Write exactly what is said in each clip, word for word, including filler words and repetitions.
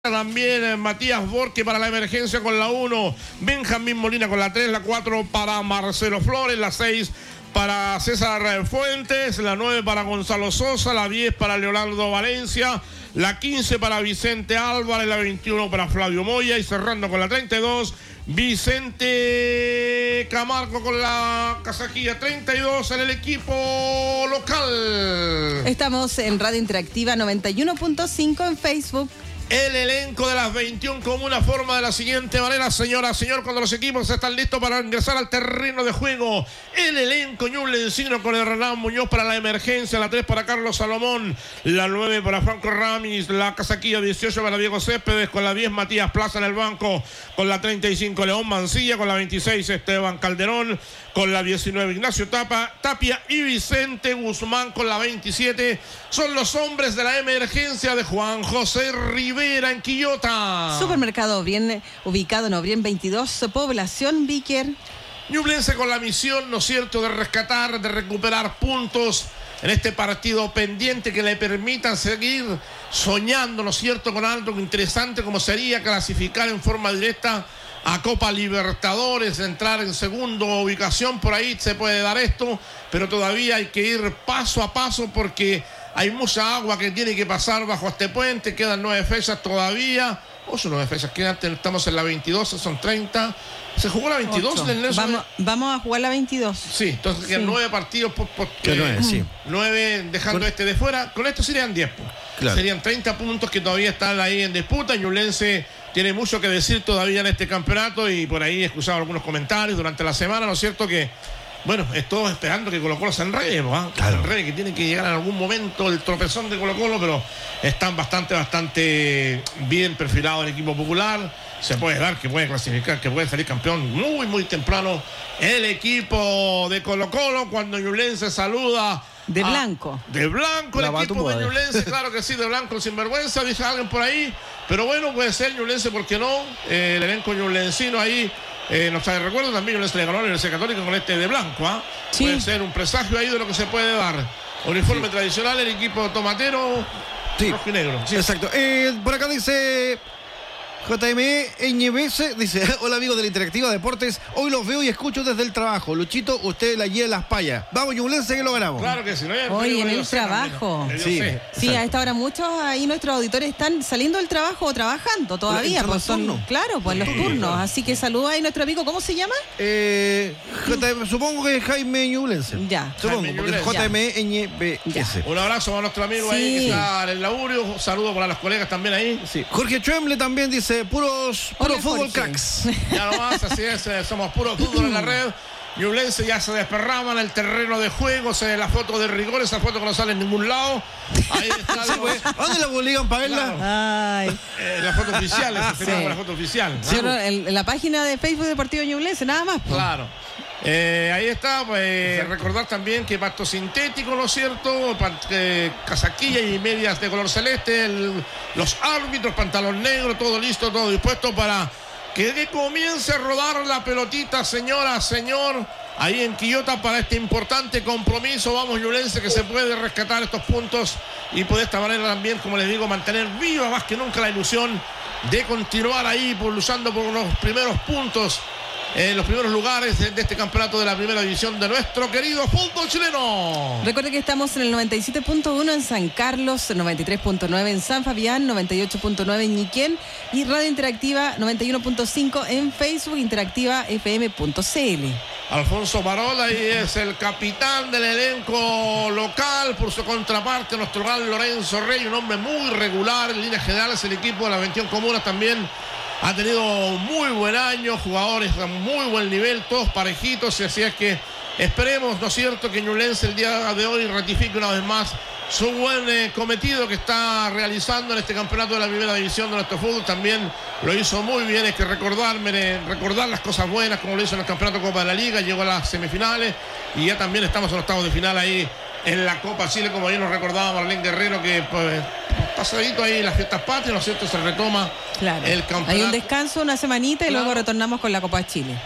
También eh, Matías Borque para la emergencia con la uno, Benjamín Molina con la tres, la cuatro para Marcelo Flores, la seis para César Fuentes, la nueve para Gonzalo Sosa, la diez para Leonardo Valencia, la quince para Vicente Álvarez, la veintiuno para Flavio Moya y cerrando con la treinta y dos, Vicente Camargo con la casaquilla treinta y dos en el equipo local. Estamos en Radio Interactiva noventa y uno punto cinco en Facebook. El elenco de las veintiuna comunas forma de la siguiente manera, señora, señor, cuando los equipos están listos para ingresar al terreno de juego. El elenco Ñuble Encino con Hernán Muñoz para la emergencia, la tres para Carlos Salomón, la nueve para Franco Ramis, la casaquilla dieciocho para Diego Céspedes, con la diez Matías Plaza en el banco, con la treinta y cinco León Mancilla, con la veintiséis Esteban Calderón, con la diecinueve Ignacio Tapa, Tapia y Vicente Guzmán con la veintisiete. Son los hombres de la emergencia de Juan José Rivera en Quillota. Supermercado bien ubicado en Obrien veintidós, población Víquer. Ñublense con la misión, ¿no es cierto?, de rescatar, de recuperar puntos en este partido pendiente que le permitan seguir soñando, ¿no es cierto?, con algo interesante como sería clasificar en forma directa a Copa Libertadores, entrar en segunda ubicación. Por ahí se puede dar esto, pero todavía hay que ir paso a paso porque hay mucha agua que tiene que pasar bajo este puente. Quedan nueve fechas todavía. O son nueve fechas, quedan, estamos en la veintidós, son treinta. ¿Se jugó la veintidós del Nelson? Vamos, vamos a jugar la veintidós. Sí, entonces quedan sí. nueve partidos por, por que nueve, sí. nueve dejando con... este de fuera. Con esto serían diez. Claro. Serían treinta puntos que todavía están ahí en disputa. Ñublense tiene mucho que decir todavía en este campeonato y por ahí he escuchado algunos comentarios durante la semana, ¿no es cierto?, que bueno, estoy esperando que Colo Colo se enrede, ¿no? ¿eh? Claro. Se enrede, que tiene que llegar en algún momento el tropezón de Colo Colo, pero están bastante, bastante bien perfilados el equipo popular. Se puede dar que puede clasificar, que puede salir campeón muy, muy temprano el equipo de Colo Colo cuando Ñublense saluda. De blanco. A, de blanco, la el equipo de Ñublense, claro que sí, de blanco, sinvergüenza, dice alguien por ahí. Pero bueno, puede ser Ñublense, ¿por qué no? Eh, el elenco ñublencino ahí. Eh, nos trae recuerdo también, Ñublense le ganó a la Universidad Católica con este de blanco, ¿ah? ¿eh? Sí. Puede ser un presagio ahí de lo que se puede dar. Uniforme sí. tradicional, el equipo tomatero, sí. rojo y negro. Sí. Exacto. Eh, por acá dice J M E Ñ B C, dice: hola amigos de la Interactiva Deportes, hoy los veo y escucho desde el trabajo. Luchito, usted la guía en las payas. Vamos, Ñublense, que lo ganamos. Claro que sí. No hoy en el trabajo. Sí, sí, a esta hora muchos ahí nuestros auditores están saliendo del trabajo o trabajando todavía. Pues son, claro, pues los turnos. Así que saluda ahí nuestro amigo, ¿cómo se llama? Eh, J M, supongo que es Jaime Ñublense. Ya. Supongo, porque es J M E Ñ B C. Un abrazo a nuestro amigo sí. ahí que está en el laburo. Un saludo para los colegas también ahí. Sí. Jorge Chuemble también dice: puros Puro Hola, fútbol, Jorge. cracks. Ya nomás, así es, somos puro fútbol en la red. Ñublense ya se desperrama en el terreno de juego. Se ve la foto de rigor, esa foto que no sale en ningún lado. Ahí está. Sí, pues, ¿a dónde la publican para verla? Claro. Ay. Eh, la foto oficial, esa sería sí. la foto oficial. Sí, ¿no? en, en la página de Facebook Deportivo Ñublense, nada más. Pues. Claro. Eh, ahí está, pues recordar también que pasto sintético, ¿no es cierto? Eh, casaquilla y medias de color celeste, el, los árbitros, pantalón negro, todo listo, todo dispuesto para que, que comience a rodar la pelotita, señora, señor, ahí en Quillota para este importante compromiso. Vamos, Ñublense, que se puede rescatar estos puntos y de esta manera también, como les digo, mantener viva más que nunca la ilusión de continuar ahí luchando por los primeros puntos en los primeros lugares de este campeonato de la primera división de nuestro querido fútbol chileno. Recuerde que estamos en el noventa y siete punto uno en San Carlos, noventa y tres punto nueve en San Fabián, noventa y ocho punto nueve en Ñiquén y Radio Interactiva noventa y uno punto cinco en Facebook, interactiva f m punto c l. Alfonso Parola ahí es el capitán del elenco local. Por su contraparte, nuestro gran Lorenzo Rey, un hombre muy regular en líneas generales. El equipo de las veintiuna comunas también ha tenido muy buen año, jugadores a muy buen nivel, todos parejitos, y así es que esperemos, ¿no es cierto?, que Ñublense el día de hoy ratifique una vez más su buen eh, cometido que está realizando en este campeonato de la primera división de nuestro fútbol. También lo hizo muy bien, hay que recordarme, recordar las cosas buenas como lo hizo en el campeonato Copa de la Liga, llegó a las semifinales y ya también estamos en los octavos de final ahí en la Copa Chile, como bien nos recordaba Marlene Guerrero, que pues, pasadito ahí las fiestas patrias, ¿no es cierto?, se retoma claro. el campeonato. Hay un descanso, una semanita y claro. luego retornamos con la Copa Chile.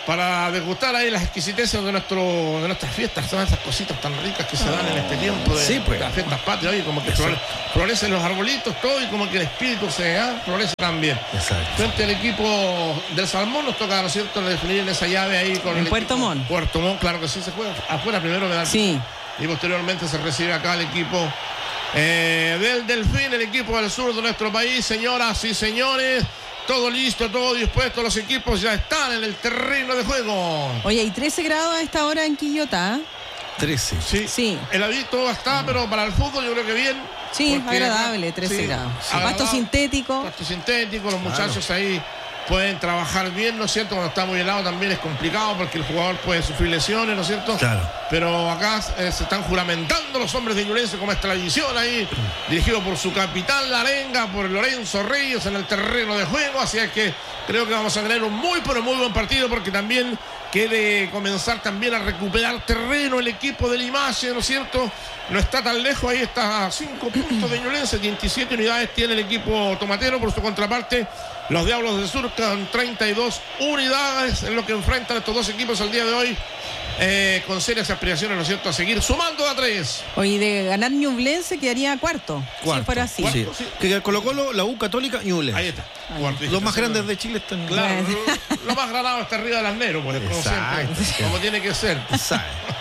para degustar ahí las exquisiteces de nuestro de nuestras fiestas, todas esas cositas tan ricas que se dan en este tiempo de, sí, pues. de las fiestas patrias. Oye, como que flore, florecen los arbolitos, todo, y como que el espíritu se ¿eh? florece también. Exacto. Frente al equipo del Salmón nos toca, ¿no es cierto?, definir en esa llave ahí con en el Puerto equipo. Montt. Puerto Montt, claro que sí, se juega afuera primero, ¿verdad? Sí. Y posteriormente se recibe acá el equipo eh, del Delfín, el equipo del sur de nuestro país. Señoras y señores, todo listo, todo dispuesto, los equipos ya están en el terreno de juego. Oye, hay trece grados a esta hora en Quillota. trece. Sí, Sí. El aviso está, pero para el fútbol yo creo que bien. Sí, porque, agradable, trece sí, grados. agradable. Pasto sintético. Pasto sintético, los muchachos Claro. ahí pueden trabajar bien, ¿no es cierto? Cuando está muy helado también es complicado porque el jugador puede sufrir lesiones, ¿no es cierto? Claro. Pero acá eh, se están juramentando los hombres de Ñublense como es tradición ahí, dirigido por su capitán, la arenga, por Lorenzo Reyes en el terreno de juego. Así es que creo que vamos a tener un muy, pero muy buen partido, porque también quiere comenzar también a recuperar terreno el equipo de Limache, ¿no es cierto? No está tan lejos, ahí está a cinco puntos de Ñublense, veintisiete unidades tiene el equipo tomatero. Por su contraparte, los Diablos del Sur con treinta y dos unidades en lo que enfrentan estos dos equipos el día de hoy, eh, con serias aspiraciones, ¿no es cierto?, a seguir sumando a tres. Oye, de ganar Ñublense quedaría cuarto. Cuarto. Si fuera así. Sí. Cuarto, sí. Que Colo Colo, la U Católica y Ñublense. Ahí está. Cuarto. Los más grandes de Chile están. Claro, lo, lo más granado está arriba del Asnero, pues, como Exacto. siempre, como tiene que ser. ¿Sabe?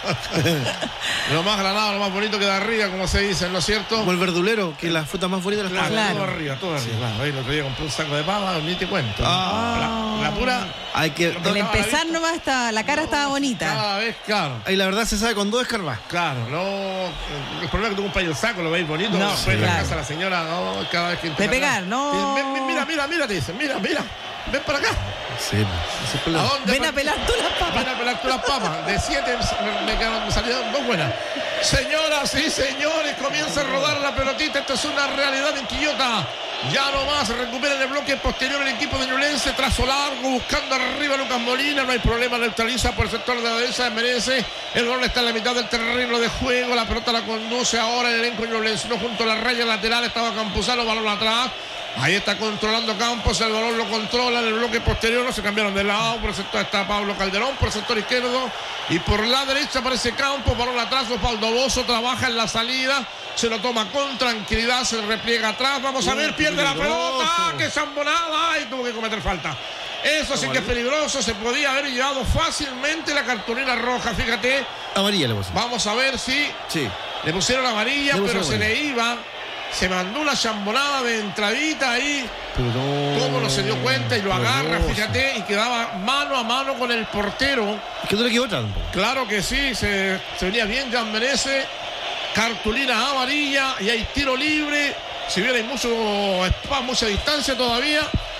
Lo más granado, lo más bonito queda arriba, como se dice, ¿no es cierto? Como el verdulero, que es la fruta más bonita de las Claro, cosas. Claro. todo arriba, todo arriba. Claro, ahí el otro día compré un saco de papa, ni te cuento. Ah. La, la pura. Hay que. Lo Al tocaba la empezar vista. nomás está, la cara estaba bonita. Cada vez, claro. Ahí la verdad se sabe con dos escarbas. Claro, no. El problema es que tú compras el saco, lo veis bonito. No, después en la claro. casa la señora, no, cada vez que. De pegar, no. Dice, "Ven, mira, mira, mira, te dicen, mira, mira. Ven para acá. Sí, ese es el ¿A problema. dónde? Ven a pelar tú las papas. Ven a pelar tú las papas. De siete me, me, quedaron- me salieron dos buenas. Señoras y señores, comienza a rodar la pelotita. Esto es una realidad en Quillota. Ya nomás recupera en el bloque posterior el equipo de Ñublense. Trazo largo, buscando arriba a Lucas Molina. No hay problema, neutraliza por el sector de la derecha. Merece. El balón está en la mitad del terreno de juego. La pelota la conduce ahora el elenco Ñublense. No, junto a la raya lateral estaba Campuzano, balón atrás. Ahí está controlando Campos, el balón lo controla en el bloque posterior, no se cambiaron de lado. Por el sector está Pablo Calderón, por el sector izquierdo, y por la derecha aparece Campos, balón atrás. Osvaldo Bozo trabaja en la salida, se lo toma con tranquilidad, se repliega atrás. Vamos a ver, pierde la pelota, que zambonada, y tuvo que cometer falta. Eso sí que es peligroso, se podía haber llevado fácilmente la cartulina roja, fíjate. Amarilla le puse. Vamos a ver si Sí. le pusieron amarilla, Le pero pusieron se amarilla. le iba. Se mandó una chambonada de entradita ahí. Pero no. Cómo no se dio cuenta y lo agarra, Horroroso. fíjate, y quedaba mano a mano con el portero. Es que no le quedó otra tampoco. Claro que sí, se, se venía bien, Jan Menezes. Cartulina amarilla y hay tiro libre. Si bien hay mucho spa, mucha distancia todavía,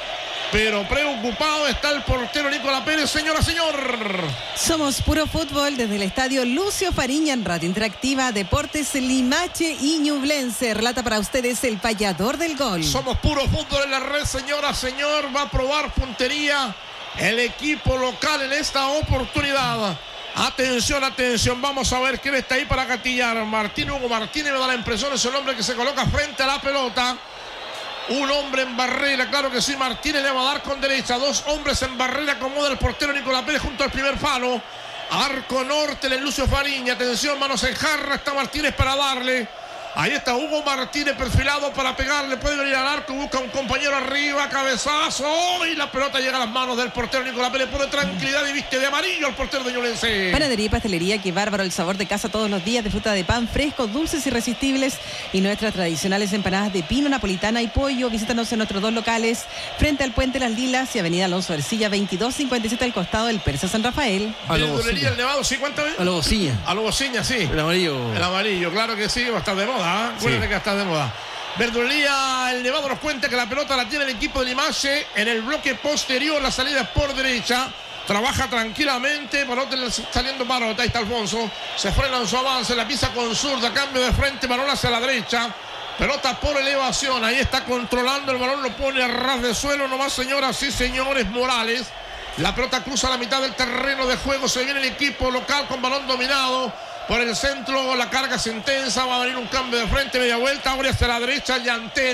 pero preocupado está el portero Nicolás Pérez. Señora, señor. Somos Puro Fútbol desde el estadio Lucio Fariña en Radio Interactiva, Deportes Limache y Ñublense. Relata para ustedes el payador del gol. Somos Puro Fútbol en la red, señora, señor. Va a probar puntería el equipo local en esta oportunidad. Atención, atención. Vamos a ver quién está ahí para gatillar. Martín Hugo Martínez, me da la impresión, es el hombre que se coloca frente a la pelota. Un hombre en barrera, claro que sí. Martínez le va a dar con derecha. Dos hombres en barrera, acomoda el portero Nicolás Pérez junto al primer palo. Arco norte, el Lucio Fariña. Atención, manos en jarra. Está Martínez para darle. Ahí está Hugo Martínez perfilado para pegarle. Puede venir al arco, busca un compañero arriba. Cabezazo. Y la pelota llega a las manos del portero Nicolás Pérez. Pone tranquilidad y viste de amarillo al portero de Ñublense. Panadería y pastelería, qué bárbaro el sabor de casa todos los días. Disfruta de pan fresco, dulces, irresistibles y nuestras tradicionales empanadas de pino, napolitana y pollo. Visítanos en nuestros dos locales, frente al Puente Las Lilas y Avenida Alonso Ercilla veintidós cincuenta y siete, al costado del Persa San Rafael. A lo Verdulería bocilla. El Nevado, sí, cuéntame. A lo bocilla. A lo bocina, sí. El amarillo. El amarillo, claro que sí, va a estar de moda, ¿eh? Acuérdate Sí. que va a estar de moda. Verdulería El Nevado nos cuenta que la pelota la tiene el equipo de Limache en el bloque posterior, la salida es por derecha. Trabaja tranquilamente, Parote saliendo Parote, ahí está Alfonso. Se frena en su avance, la pisa con zurda, cambio de frente, balón hacia la derecha. Pelota por elevación, ahí está controlando el balón, lo pone a ras de suelo nomás, señoras y señores. Morales. La pelota cruza la mitad del terreno de juego, se viene el equipo local con balón dominado. Por el centro, la carga es intensa, va a venir un cambio de frente, media vuelta, abre hacia la derecha, Yantén.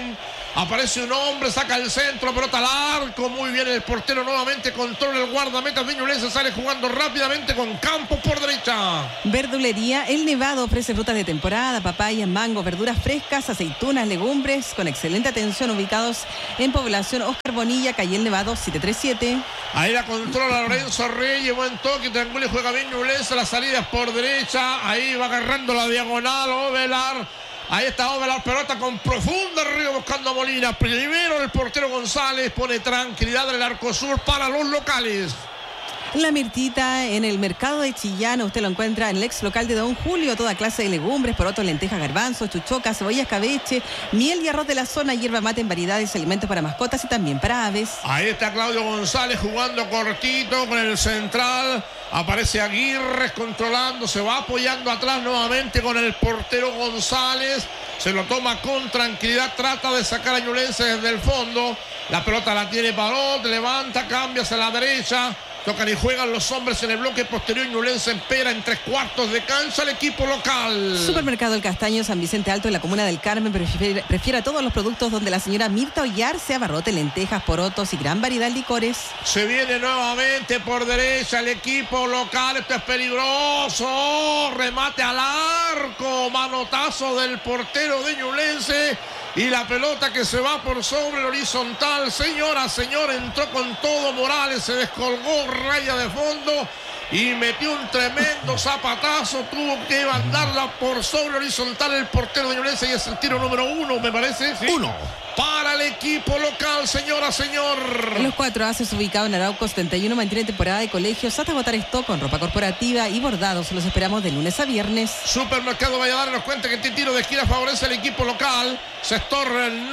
Aparece un hombre, saca el centro, pelota al arco. Muy bien el portero, nuevamente controla el guardameta de Ñublense. Sale jugando rápidamente con Campos por derecha. Verdulería El Nevado ofrece frutas de temporada, papayas, mangos, verduras frescas, aceitunas, legumbres, con excelente atención, ubicados en Población Oscar Bonilla, calle El Nevado, siete tres siete. Ahí la controla Lorenzo Reyes, buen toque, triangula y juega bien Ñublense. La salida es por derecha, ahí va agarrando la diagonal Ovelar. Ahí está Ovelar, pelota con profunda arriba buscando a Molina. Primero el portero González pone tranquilidad en el arco sur para los locales. La Mirtita, en el mercado de Chillán, usted lo encuentra en el ex local de Don Julio, toda clase de legumbres, porotos, lentejas, garbanzos, chuchoca, cebollas, cabeche, miel y arroz de la zona, hierba mate en variedades, alimentos para mascotas y también para aves. Ahí está Claudio González jugando cortito con el central. Aparece Aguirre controlando, se va apoyando atrás nuevamente con el portero González. Se lo toma con tranquilidad, trata de sacar a Ñublense desde el fondo. La pelota la tiene Parot, levanta, cambia hacia la derecha. Tocan y juegan los hombres en el bloque posterior. Ñublense espera en tres cuartos de cancha el equipo local. Supermercado El Castaño, San Vicente Alto, en la comuna del Carmen, prefiere, prefiere todos los productos donde la señora Mirta Ollar se abarrote, lentejas, porotos y gran variedad de licores. Se viene nuevamente por derecha el equipo local. Esto es peligroso. Remate al arco. Manotazo del portero de Ñublense. Y la pelota que se va por sobre el horizontal. Señora, señor, entró con todo Morales, se descolgó raya de fondo y metió un tremendo zapatazo. Tuvo que mandarla por sobre el horizontal el portero de Ñublense y es el tiro número uno, me parece. ¿Sí? Uno. Para el equipo local, señora, señor. Los cuatro haces ubicados en Arauco setenta y uno mantiene temporada de colegios hasta agotar stock con ropa corporativa y bordados. Los esperamos de lunes a viernes. Supermercado Valladares nos cuenta que este tiro de esquina favorece al equipo local. Sector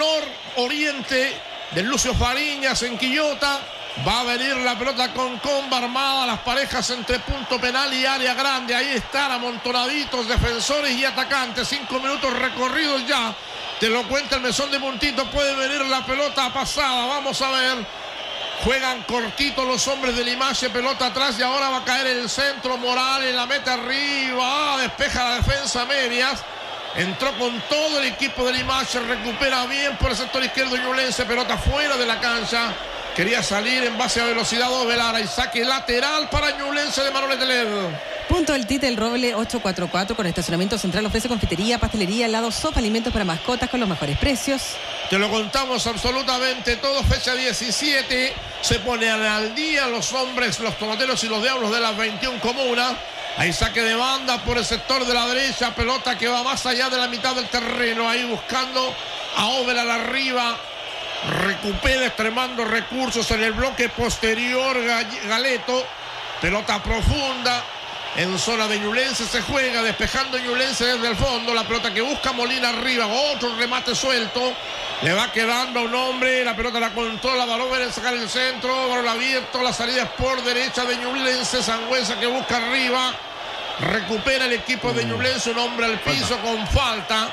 nororiente de Lucio Fariñas en Quillota. Va a venir la pelota con comba armada. Las parejas entre punto penal y área grande. Ahí están amontonaditos defensores y atacantes. Cinco minutos recorridos ya. Te lo cuenta el mesón de Puntito. Puede venir la pelota pasada. Vamos a ver. Juegan cortito los hombres de Limache. Pelota atrás y ahora va a caer el centro. Morales la mete arriba. Ah, despeja la defensa medias. Entró con todo el equipo de Limache. Recupera bien por el sector izquierdo Ñublense. Pelota fuera de la cancha. Quería salir en base a velocidad Ovelar. Y saque lateral para Ñublense de Manuel Teled. Punto del Tite, el Roble ochocientos cuarenta y cuatro con estacionamiento central, ofrece confitería, pastelería, helado, sopa, alimentos para mascotas con los mejores precios. Te lo contamos absolutamente todo. Fecha diecisiete, se ponen al día los hombres, los tomateros y los diablos de las veintiuna comunas. Ahí saque de banda por el sector de la derecha, pelota que va más allá de la mitad del terreno, ahí buscando a Ovelar arriba. Recupera extremando recursos en el bloque posterior Galeto. Pelota profunda. En zona de Ñublense se juega, despejando Ñublense desde el fondo. La pelota que busca Molina arriba. Otro remate suelto. Le va quedando a un hombre. La pelota la controla. Balón en sacar el centro. Balón abierto. La salida es por derecha de Ñublense. Sangüesa que busca arriba. Recupera el equipo de Ñublense. Un hombre al piso con falta.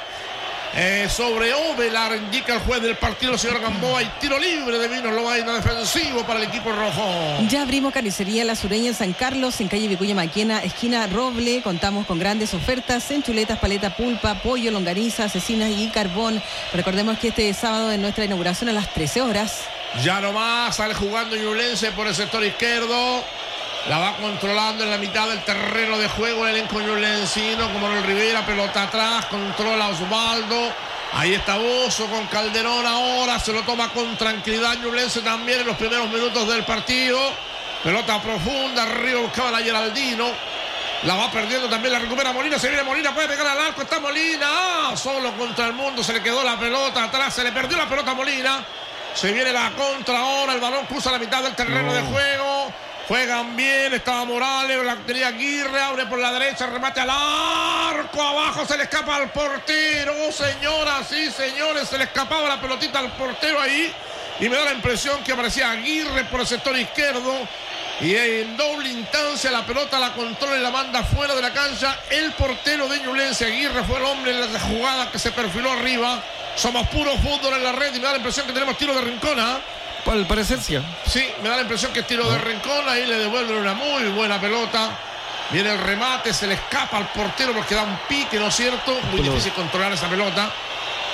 Eh, sobre Ovelar, indica el juez del partido, señor Gamboa. Y tiro libre de Vinos Lobaina, defensivo para el equipo rojo. Ya abrimos carnicería La Sureña en San Carlos, en calle Vicuña Maquena, esquina Roble. Contamos con grandes ofertas en chuletas, paleta, pulpa, pollo, longaniza, asesinas y carbón. Recordemos que este sábado en nuestra inauguración a las trece horas. Ya nomás sale jugando Ñublense por el sector izquierdo. La va controlando en la mitad del terreno de juego el elenco ñublencino, como Manuel Rivera, pelota atrás, controla Osvaldo. Ahí está Bozo con Calderón ahora, se lo toma con tranquilidad Ñublense también en los primeros minutos del partido. Pelota profunda, arriba buscaba la Geraldino. La va perdiendo también, la recupera Molina, se viene Molina, puede pegar al arco, está Molina. ¡Ah! Solo contra el mundo, se le quedó la pelota atrás, se le perdió la pelota a Molina. Se viene la contra ahora, el balón cruza la mitad del terreno no. de juego. Juegan bien, estaba Morales, la tenía Aguirre, abre por la derecha, remate al arco, abajo se le escapa al portero, señoras y señores, se le escapaba la pelotita al portero ahí, y me da la impresión que aparecía Aguirre por el sector izquierdo, y en doble instancia la pelota la controla y la manda fuera de la cancha, el portero de Ñublense. Aguirre fue el hombre en la jugada que se perfiló arriba. Somos puro fútbol en la red y me da la impresión que tenemos tiro de Rincón, ¿eh? Al parecer sí. Sí, me da la impresión que es tiro de Rincón. Ahí le devuelven una muy buena pelota. Viene el remate, se le escapa al portero porque da un pique, ¿no es cierto? Muy difícil controlar esa pelota.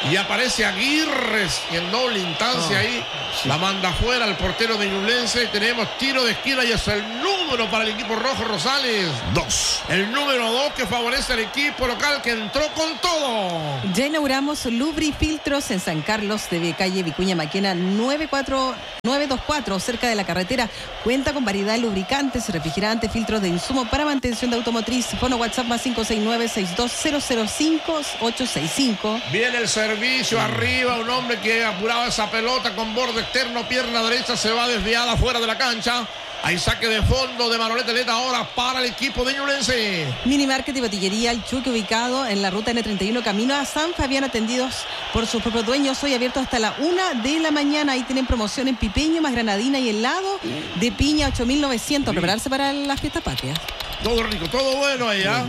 Y aparece Aguirre y en doble instancia oh, ahí sí. La manda afuera el portero de Ñublense. Tenemos tiro de esquina y es el número para el equipo rojo, Rosales. Dos. El número dos que favorece al equipo local que entró con todo. Ya inauguramos Lubrifiltros en San Carlos de calle Vicuña Maquena nueve cuatro nueve dos cuatro, cerca de la carretera. Cuenta con variedad de lubricantes, refrigerantes, filtros de insumo para mantención de automotriz. Fono WhatsApp más cinco seis nueve seis dos cero cero cinco ocho seis cinco. Viene el servicio arriba, un hombre que apuraba esa pelota con borde externo, pierna derecha, se va desviada fuera de la cancha. Hay saque de fondo de Manolete Leta ahora para el equipo de Ñublense. Mini Market y Botillería El Chuque, ubicado en la ruta ene treinta y uno camino a San Fabián, atendidos por sus propios dueños. Hoy abierto hasta la una de la mañana. Ahí tienen promoción en pipeño, más granadina y helado de piña ocho mil novecientos. Prepararse para la fiesta patria. Todo rico, todo bueno allá.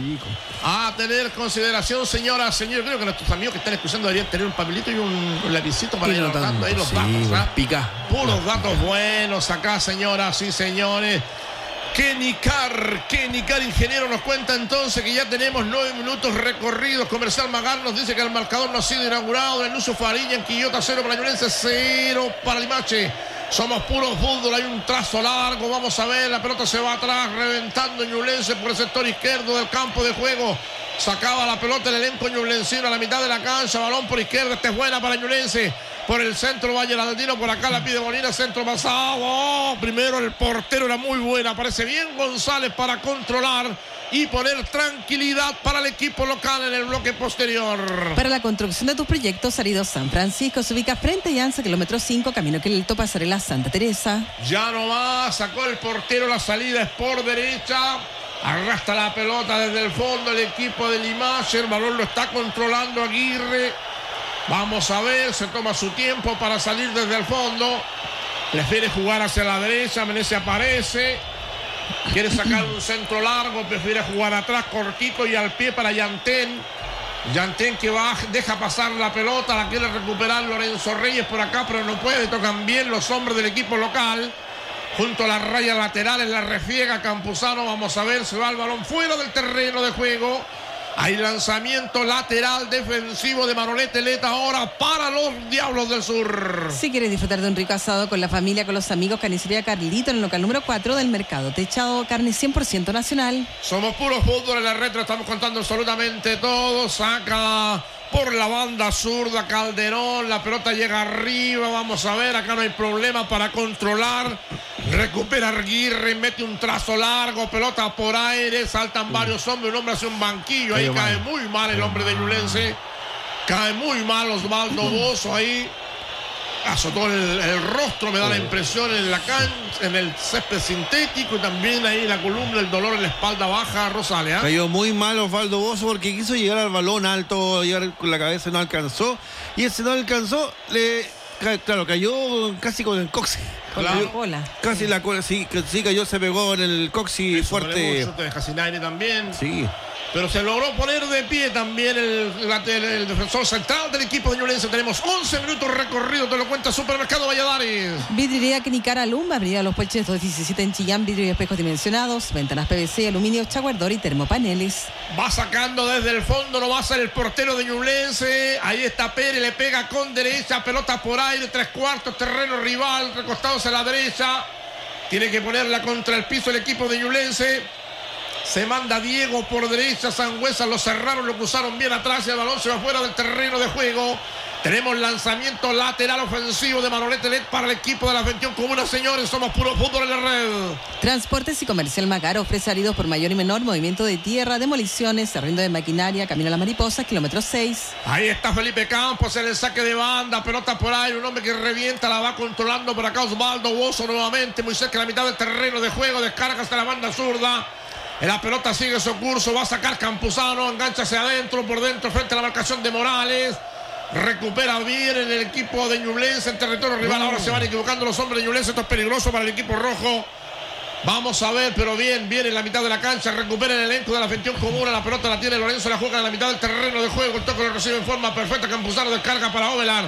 A tener consideración, señora, señor. Creo que nuestros amigos que están escuchando deberían tener un papelito y un, un lapicito para ir anotando ahí los sí, datos. ¿Ah? Pica. Puros datos buenos acá, señoras y señores. Kenny Carr, Kenny Carr, ingeniero, nos cuenta entonces que ya tenemos nueve minutos recorridos. Comercial Magar nos dice que el marcador no ha sido inaugurado. En Lucio Fariña, en Quillota, cero para Ñublense, cero para Limache. Somos puro fútbol, hay un trazo largo, vamos a ver, la pelota se va atrás, reventando Ñublense por el sector izquierdo del campo de juego. Sacaba la pelota el elenco ñublencino a la mitad de la cancha, balón por izquierda, esta es buena para Ñublense. Por el centro, Valle Ladino, por acá la pide Molina, centro pasado. Oh, primero el portero era muy buena, parece bien González para controlar y poner tranquilidad para el equipo local en el bloque posterior. Para la construcción de tus proyectos, Aridos San Francisco se ubica frente a Llanza, kilómetro cinco, camino Quelto, pasarela Santa Teresa. Ya no más, sacó el portero, la salida es por derecha. Arrastra la pelota desde el fondo el equipo de Limache, el balón lo está controlando Aguirre. Vamos a ver, se toma su tiempo para salir desde el fondo. Prefiere jugar hacia la derecha, Menezes aparece. Quiere sacar un centro largo, prefiere jugar atrás, cortico y al pie para Yantén. Yantén que va, deja pasar la pelota, la quiere recuperar Lorenzo Reyes por acá, pero no puede. Tocan bien los hombres del equipo local. Junto a la raya lateral en la refiega Campuzano. Vamos a ver, se va el balón fuera del terreno de juego. Hay lanzamiento lateral defensivo de Manolete Leta ahora para los Diablos del Sur. Si quieres disfrutar de un rico asado con la familia, con los amigos, Carnicería Carlito en el local número cuatro del Mercado Techado, carne cien por ciento nacional. Somos puro fútbol en la retro, estamos contando absolutamente todo. Saca por la banda zurda Calderón, la pelota llega arriba, vamos a ver, acá no hay problema para controlar. Recupera Aguirre, mete un trazo largo, pelota por aire, saltan varios hombres, un hombre hace un banquillo, ahí cae muy mal el hombre de Ñublense, cae muy mal Osvaldo Bozo ahí, azotó el, el rostro, me da la impresión en la cancha, en el césped sintético y también ahí la columna, el dolor en la espalda baja, Rosales. ¿eh? Cayó muy mal Osvaldo Bozo porque quiso llegar al balón alto, llegar con la cabeza, no alcanzó, y ese no alcanzó, le, claro, cayó casi con el coxi. Claro. La cola. Casi la cola, sí, sí cayó, se pegó en el coxi eso, fuerte. Mucho, de Jacinaire también. Sí. Pero se logró poner de pie también el, el, el defensor central del equipo de Ñublense. Tenemos once minutos recorridos, te lo cuenta Supermercado Valladares. Vidriería Quinicara Lumba, Avenida Los Puelches doscientos diecisiete en Chillán, vidrio y espejos dimensionados, ventanas P V C, aluminio, chaguardor y termopaneles. Va sacando desde el fondo, no va a ser el portero de Ñublense. Ahí está Pérez, le pega con derecha, pelota por aire, tres cuartos, terreno rival, recostados a la derecha. Tiene que ponerla contra el piso el equipo de Ñublense. Se manda Diego por derecha, Sangüesa lo cerraron, lo cruzaron bien atrás y el balón se va fuera del terreno de juego. Tenemos lanzamiento lateral ofensivo de Manolete Let para el equipo de la veintiuna Comunas, señores, somos puro fútbol en la red. Transportes y Comercial Magar ofrece aridos por mayor y menor, movimiento de tierra, demoliciones, arriendo de maquinaria, camino a las mariposas, kilómetro seis. Ahí está Felipe Campos en el saque de banda, pelota por ahí, un hombre que revienta, la va controlando por acá Osvaldo Bozo nuevamente, muy cerca de la mitad del terreno de juego, descarga hasta la banda zurda. La pelota sigue su curso, va a sacar Campuzano, engancha hacia adentro, por dentro, frente a la marcación de Morales. Recupera bien en el equipo de Ñublense en territorio rival. Ahora se van equivocando los hombres de Ñublense, esto es peligroso para el equipo rojo. Vamos a ver, pero bien, bien en la mitad de la cancha. Recupera el elenco de la veintiuna Comuna. La pelota la tiene Lorenzo, la juega en la mitad del terreno de juego. El toque lo recibe en forma perfecta. Campuzano descarga para Ovelar.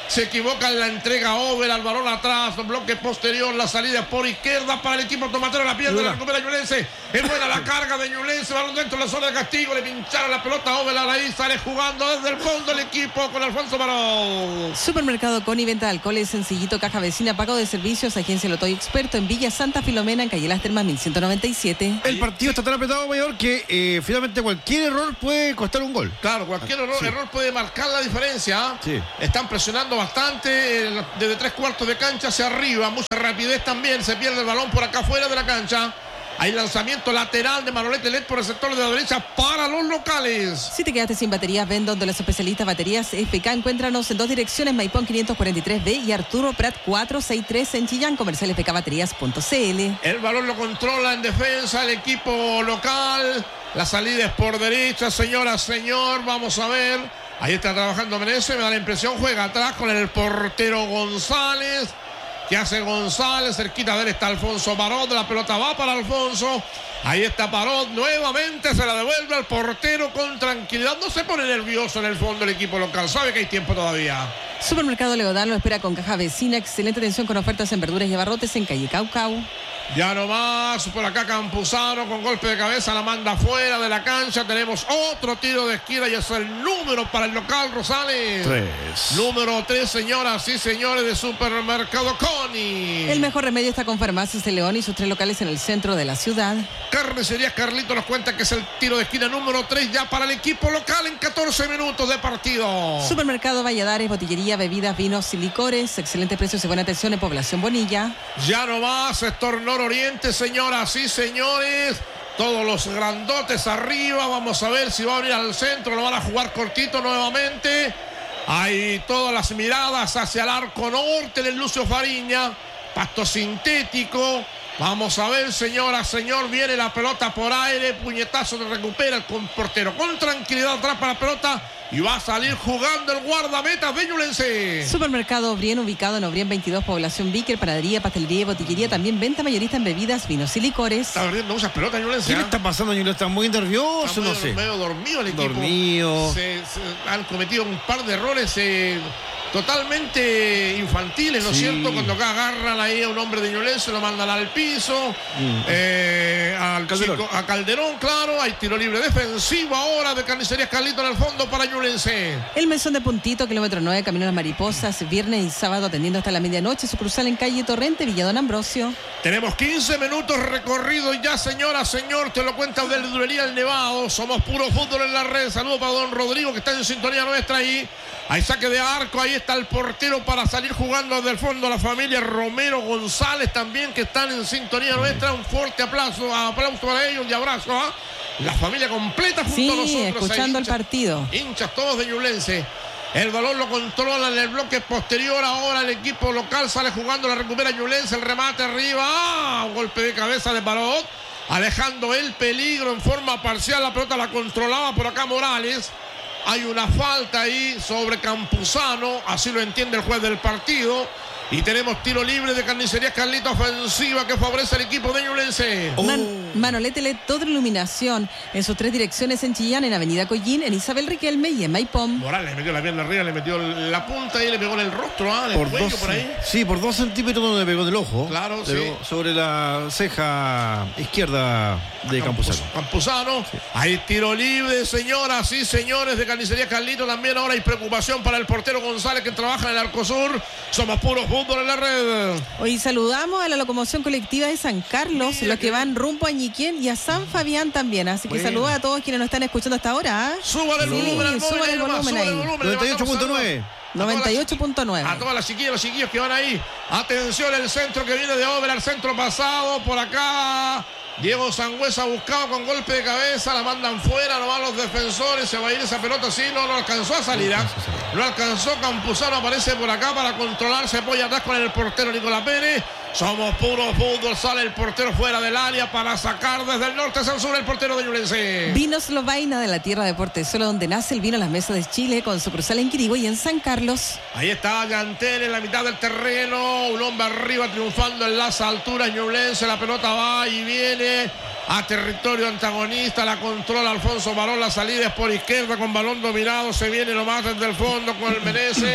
Se equivoca en la entrega Over al balón atrás, bloque posterior, la salida por izquierda para el equipo tomatero, la pierde, la recupera Ñublense. Es buena la carga de Ñublense, balón dentro de la zona de castigo, le pincharon la pelota a Over, ahí sale jugando desde el fondo el equipo con Alfonso Barón. Supermercado Coni, venta de alcoholes, sencillito, caja vecina, pago de servicios, agencia Lotoy Experto en Villa Santa Filomena, en calle Las Termas mil ciento noventa y siete. El partido está tan apretado, Mayor, que eh, finalmente cualquier error puede costar un gol. Claro, cualquier error, sí. error puede marcar la diferencia. Sí. Están presionando bastante eh, desde tres cuartos de cancha hacia arriba, mucha rapidez también, se pierde el balón por acá fuera de la cancha. Hay lanzamiento lateral de Manolete Led por el sector de la derecha para los locales. Si te quedaste sin baterías, ven donde los especialistas baterías F K. Encuéntranos en dos direcciones, Maipón quinientos cuarenta y tres B y Arturo Prat cuatrocientos sesenta y tres en Chillán, comercial f k baterías punto c l. El balón lo controla en defensa el equipo local. La salida es por derecha, señora, señor. Vamos a ver. Ahí está trabajando Menezes, me da la impresión, juega atrás con el portero González. ¿Qué hace González? Cerquita de él está Alfonso Parot. La pelota va para Alfonso. Ahí está Parot. Nuevamente se la devuelve al portero con tranquilidad. No se pone nervioso en el fondo el equipo local. Sabe que hay tiempo todavía. Supermercado Leodán lo espera con caja vecina. Excelente atención con ofertas en verduras y abarrotes en calle Caucau. Ya nomás, por acá Campuzano con golpe de cabeza la manda fuera de la cancha. Tenemos otro tiro de esquina y es el número para el local Rosales. Tres. Número tres, señoras y señores de Supermercado Coni. El mejor remedio está con Farmacias de León y sus tres locales en el centro de la ciudad. Carnicerías Carlito nos cuenta que es el tiro de esquina número tres ya para el equipo local en catorce minutos de partido. Supermercado Valladares, botillería, bebidas, vinos y licores. Excelentes precios y buena atención en Población Bonilla. Ya nomás, sector nororiente, señoras y señores. Todos los grandotes arriba. Vamos a ver si va a venir al centro. Lo van a jugar cortito nuevamente. Hay todas las miradas hacia el arco norte del Lucio Fariña. Pasto sintético. Vamos a ver, señora, señor. Viene la pelota por aire. Puñetazo de recupera el portero. Con tranquilidad atrás para la pelota. Y va a salir jugando el guardameta de Ñublense. Supermercado Obrien, ubicado en Obrien veintidós, Población Víquer, panadería, pastelería y botillería. También venta mayorista en bebidas, vinos y licores. Está abriendo muchas pelotas Ñublense. ¿Qué le ¿eh? está pasando, Ñublense? ¿Está muy nervioso? Está No medio, sé. medio dormido el equipo. Dormido. Se, se han cometido un par de errores eh, totalmente infantiles, ¿no es Sí. cierto? Cuando acá agarran ahí a un hombre de Ñublense, lo mandan al piso. Mm. Eh, al Calderón. chico, a Calderón, claro. Hay tiro libre defensivo ahora de Carnicerías Carlito en el fondo para Ñublense. El Mesón de Puntito, kilómetro nueve, Camino a las Mariposas, viernes y sábado atendiendo hasta la medianoche. Sucursal en calle Torrente, Villa Don Ambrosio. Tenemos quince minutos recorridos ya, señora, señor. Te lo cuenta del Duería El Nevado. Somos puro fútbol en la red. Saludos para don Rodrigo, que está en sintonía nuestra ahí. Hay saque de arco. Ahí está el portero para salir jugando desde el fondo. La familia Romero González también, que están en sintonía nuestra. Un fuerte aplauso, aplauso para ellos y abrazo a la familia completa junto Sí, a nosotros. escuchando Ahí, el partido. Hinchas todos de Ñublense. El balón lo controla en el bloque posterior. Ahora el equipo local sale jugando, la recupera Ñublense, el remate arriba. ¡Ah! Un golpe de cabeza de Parot, alejando el peligro en forma parcial. La pelota la controlaba por acá Morales. Hay una falta ahí sobre Campuzano, así lo entiende el juez del partido. Y tenemos tiro libre de Carnicerías Carlito, ofensiva que favorece al equipo de Ñublense. Oh. Man, Manolete L E D, toda iluminación en sus tres direcciones en Chillán, en Avenida Collín, en Isabel Riquelme y en Maipón. Morales le metió la pierna arriba, le metió la punta y le pegó en el rostro, ¿ah? En el Por cuello, dos, por ahí. sí, por dos centímetros donde pegó del ojo. Claro, Le sí. pegó sobre la ceja izquierda de Campuzano. Campuzano. Hay tiro libre, señoras y señores de Carnicerías Carlito. También ahora hay preocupación para el portero González, que trabaja en el Arcosur. Somos puros fútbol en la red. Hoy saludamos a la locomoción colectiva de San Carlos, Mira los que que- van rumbo a Ñiquén y a San Fabián también. Así que Bueno. saludos a todos quienes nos están escuchando hasta ahora. ¿ah? Súbale el Sí, volumen al móvil, súbale ahí el nomás, volumen súbale el ahí. volumen. Le noventa y ocho punto mandamos nueve. saludos a todas las noventa y ocho punto nueve. A todas las chiquillas, los chiquillos que van ahí. Atención, el centro que viene de Over al centro pasado. Por acá, Diego Sangüesa buscado con golpe de cabeza. La mandan fuera, no van los defensores. Se va a ir esa pelota, sí, no, no alcanzó a salir. ¿ah? No alcanzó. Campuzano aparece por acá para controlar. Se apoya atrás con el portero Nicolás Pérez. Somos puro fútbol. Sale el portero fuera del área para sacar desde el norte hacia el sur el portero de Ñublense. Vinos Lovaina, de la tierra de Portezuelo, donde nace el vino Las Mesas de Chile, con sucursal en Quirigüe y en San Carlos. Ahí está Yantel en la mitad del terreno. Un hombre arriba triunfando en las alturas. Ñublense, la pelota va y viene a territorio antagonista. La controla Alfonso Barón. La salida es por izquierda con balón dominado. Se viene nomás desde el fondo con el Menezes.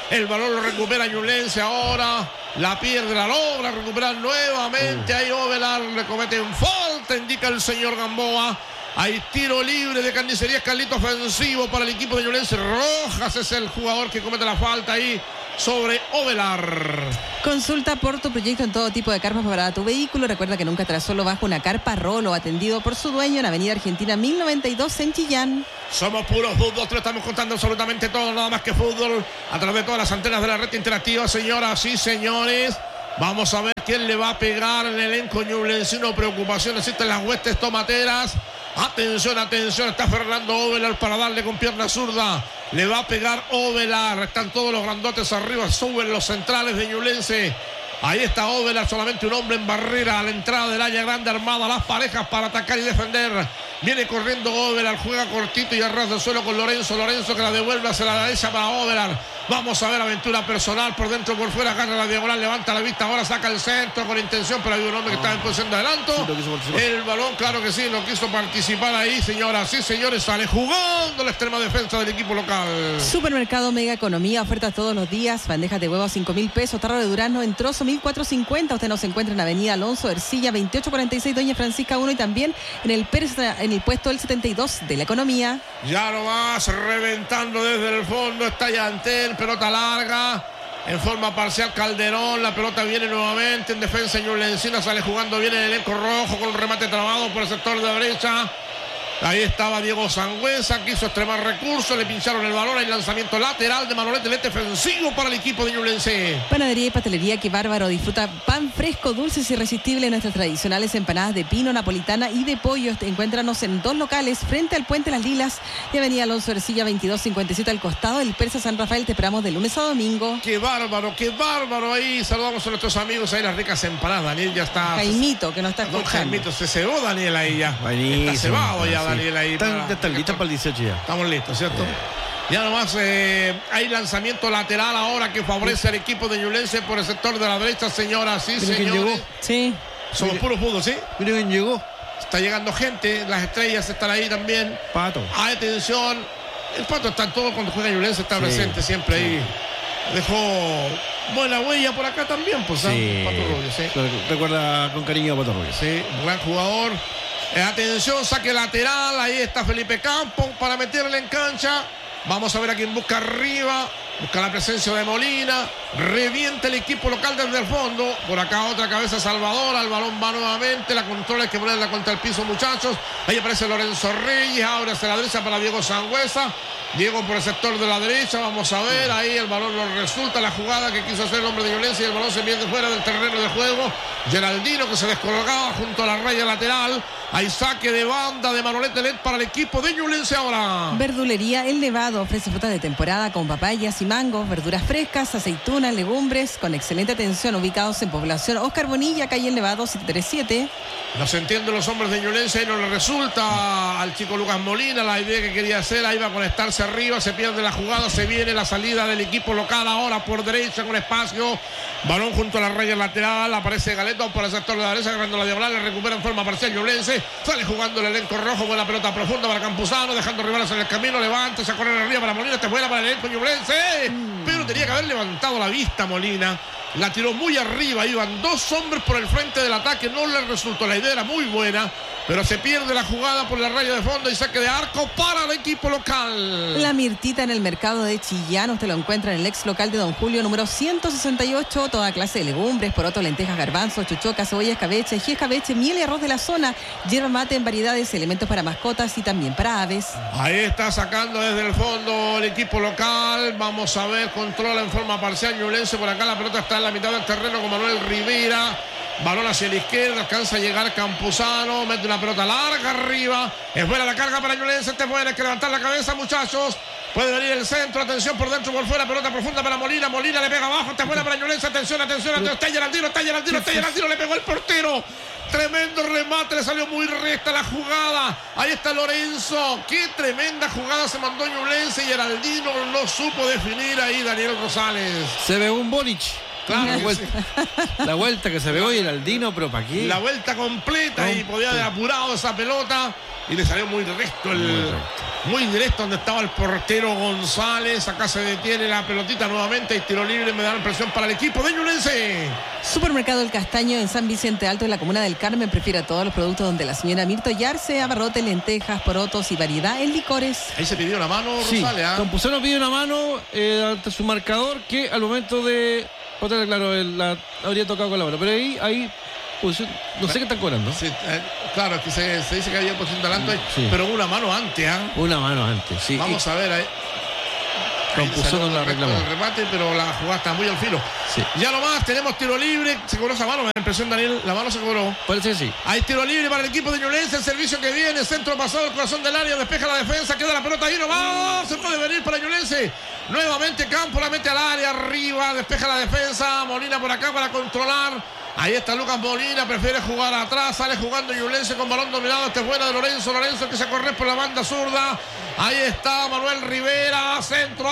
El balón lo recupera Ñublense ahora. La pierde, la logra recuperar nuevamente. Uh. Ahí Ovelar le comete un falta, indica el señor Gamboa. Hay tiro libre de Carnicerías Carlito ofensivo para el equipo de Ñublense. Rojas es el jugador que comete la falta ahí sobre Ovelar. Consulta por tu proyecto en todo tipo de carpas para tu vehículo. Recuerda que nunca tras solo bajo una carpa Rolo, atendido por su dueño en Avenida Argentina mil noventa y dos en Chillán. Somos puros fútbol, te lo estamos contando absolutamente todo, nada más que fútbol, a través de todas las antenas de la red interactiva, señoras y señores. Vamos a ver quién le va a pegar en el elenco ñublencino. Preocupación existen las huestes tomateras. Atención, atención, está Fernando Ovelar para darle con pierna zurda. Le va a pegar Ovelar. Están todos los grandotes arriba, suben los centrales de Ñublense. Ahí está Ovelar, solamente un hombre en barrera a la entrada del área grande, armada las parejas para atacar y defender. Viene corriendo Ovelar, juega cortito y a ras del suelo con Lorenzo. Lorenzo que la devuelve hacia la derecha para Ovelar. Vamos a ver aventura personal por dentro, por fuera, agarra la diagonal, levanta la vista, ahora saca el centro con intención, pero hay un hombre que está en posición de adelanto. Sí, el balón, claro que sí, no quiso participar ahí, señoras y señores, sale jugando la extrema defensa del equipo local. Supermercado Mega Economía, ofertas todos los días, bandejas de huevo a cinco mil pesos, tarro de durazno en trozo mil cuatrocientos cincuenta. Usted nos encuentra en Avenida Alonso Ercilla veintiocho cuarenta y seis, Doña Francisca uno, y también en el Persa, en el puesto del setenta y dos de la Economía. Ya no más, reventando desde el fondo, está Yantel, pelota larga, en forma parcial Calderón, la pelota viene nuevamente en defensa ñublencina, sale jugando bien el elenco rojo con un remate trabado por el sector de derecha. Ahí estaba Diego Sangüesa, quiso extremar recursos, le pincharon el balón, hay lanzamiento lateral de Manolete, lete ofensivo para el equipo de Ñublense. Panadería y pastelería Qué Bárbaro, disfruta pan fresco, dulces y irresistibles, nuestras tradicionales empanadas de pino, napolitana y de pollo. Encuéntranos en dos locales, frente al Puente Las Lilas de Avenida Alonso Ercilla veintidós cincuenta y siete, al costado del Persa San Rafael. Te esperamos de lunes a domingo. Qué bárbaro, qué bárbaro. Ahí saludamos a nuestros amigos, ahí las ricas empanadas. Daniel ya está. Jaimito, que no está escuchando. Don Jaimito, se cebó Daniel ahí ya. Buenísimo. Está cebado ya, sí. Daniel ahí. Están, para, están listos para el dieciocho ya. Estamos listos, ¿cierto? Sí. Ya nomás eh, hay lanzamiento lateral ahora que favorece al equipo de Ñublense por el sector de la derecha, señoras y señores. ¿Quién llegó? Sí. Somos puro fútbol, ¿sí? Miren quién llegó. Está llegando gente, las estrellas están ahí también. Pato. Atención. El Pato está todo cuando juega Ñublense, está sí, presente siempre sí. ahí. Dejó buena huella por acá también, pues. Sí. Pato Rubio, sí. Recuerda con cariño a Pato Rubio. Sí, buen jugador. Eh, atención, saque lateral. Ahí está Felipe Campos para meterle en cancha. Vamos a ver a quién busca arriba. Busca la presencia de Molina. Revienta el equipo local desde el fondo. Por acá otra cabeza salvadora. El balón va nuevamente. La controla, hay que ponerla contra el piso, muchachos. Ahí aparece Lorenzo Reyes. Ahora hacia la derecha para Diego Sangüesa. Diego por el sector de la derecha. Vamos a ver. Ahí el balón no resulta. La jugada que quiso hacer el hombre de Ñublense. Y el balón se pierde fuera del terreno de juego. Geraldino que se descolgaba junto a la raya lateral. Hay saque de banda de Manolete Led para el equipo de Ñublense ahora. Verdulería El Nevado ofrece frutas de temporada con papayas y mangos, verduras frescas, aceitunas, legumbres, con excelente atención, ubicados en población Oscar Bonilla, calle El Nevado siete tres siete. No se entienden los hombres de Ñublense, ahí no le resulta al chico Lucas Molina la idea que quería hacer, ahí va a conectarse arriba, se pierde la jugada, se viene la salida del equipo local ahora por derecha con espacio, balón junto a la raya lateral, aparece Galeto por el sector de la derecha, agarrando la diagonal, le recupera en forma parcial Ñublense. Sale jugando el elenco rojo, buena pelota profunda para Campuzano, dejando rivales en el camino, levanta, se a correr arriba para Molina, este fuera para el elenco ñublense, mm. pero tenía que haber levantado la vista Molina, la tiró muy arriba, iban dos hombres por el frente del ataque, no le resultó, la idea era muy buena, pero se pierde la jugada por la raya de fondo y saque de arco para el equipo local. La Mirtita en el mercado de Chillán, usted lo encuentra en el ex local de Don Julio, número ciento sesenta y ocho, toda clase de legumbres, poroto, lentejas, garbanzos, chuchoca, cebolla, escabeche, ají, escabeche, miel y arroz de la zona, hierba mate en variedades, elementos para mascotas y también para aves. Ahí está sacando desde el fondo el equipo local, vamos a ver, controla en forma parcial Ñublense, por acá la pelota está en la mitad del terreno con Manuel Rivera. Balón hacia la izquierda, alcanza a llegar Campuzano, mete una pelota larga arriba, es buena la carga para Ñublense, este puede hay que levantar la cabeza, muchachos, puede venir el centro, atención por dentro, por fuera, pelota profunda para Molina, Molina le pega abajo, está buena para Ñublense, atención, atención, atención, está Geraldino, está Geraldino, está Geraldino, le pegó el portero, tremendo remate, le salió muy recta la jugada, ahí está Lorenzo, qué tremenda jugada se mandó Ñublense y Geraldino no supo definir ahí Daniel Rosales. Se ve un Boric. Claro, La vuelta, la vuelta que se pegó y el Aldino, pero ¿para qué? La vuelta completa y podía haber apurado esa pelota y le salió muy recto el, Muy recto. muy directo donde estaba el portero González. Acá se detiene la pelotita nuevamente y tiro libre, me da la impresión para el equipo de Ñublense. Supermercado El Castaño en San Vicente Alto, en la comuna del Carmen, prefiere a todos los productos donde la señora Mirto Yarse, abarrote, lentejas, porotos y variedad en licores. Ahí se pidió una mano, Sí, Rosales, ¿ah? Campuzano pide una mano eh, ante su marcador que al momento de... Otra, claro, el- la, habría tocado con la mano, pero ahí, ahí pues, no sé qué están cobrando. Sí, eh, claro, es que se, se dice que había posición de adelanto, Sí. pero una mano antes, ¿ah? Una mano antes, sí. Vamos a ver ahí. Campuzano la reclamó. reclamó. El remate, pero la jugada está muy al filo. Sí. Ya nomás tenemos tiro libre. Se cobró esa mano, me da la impresión, Daniel. La mano se cobró. Parece que sí. Hay tiro libre para el equipo de Ñublense. El servicio que viene, centro pasado, el corazón del área, despeja la defensa, queda la pelota ahí nomás. Se puede venir para Ñublense. Nuevamente Campo, la mete al área, arriba, despeja la defensa. Molina por acá para controlar. Ahí está Lucas Molina, prefiere jugar atrás, sale jugando Ñublense con balón dominado. Este es buena de Lorenzo, Lorenzo que se corre por la banda zurda. Ahí está Manuel Rivera, centro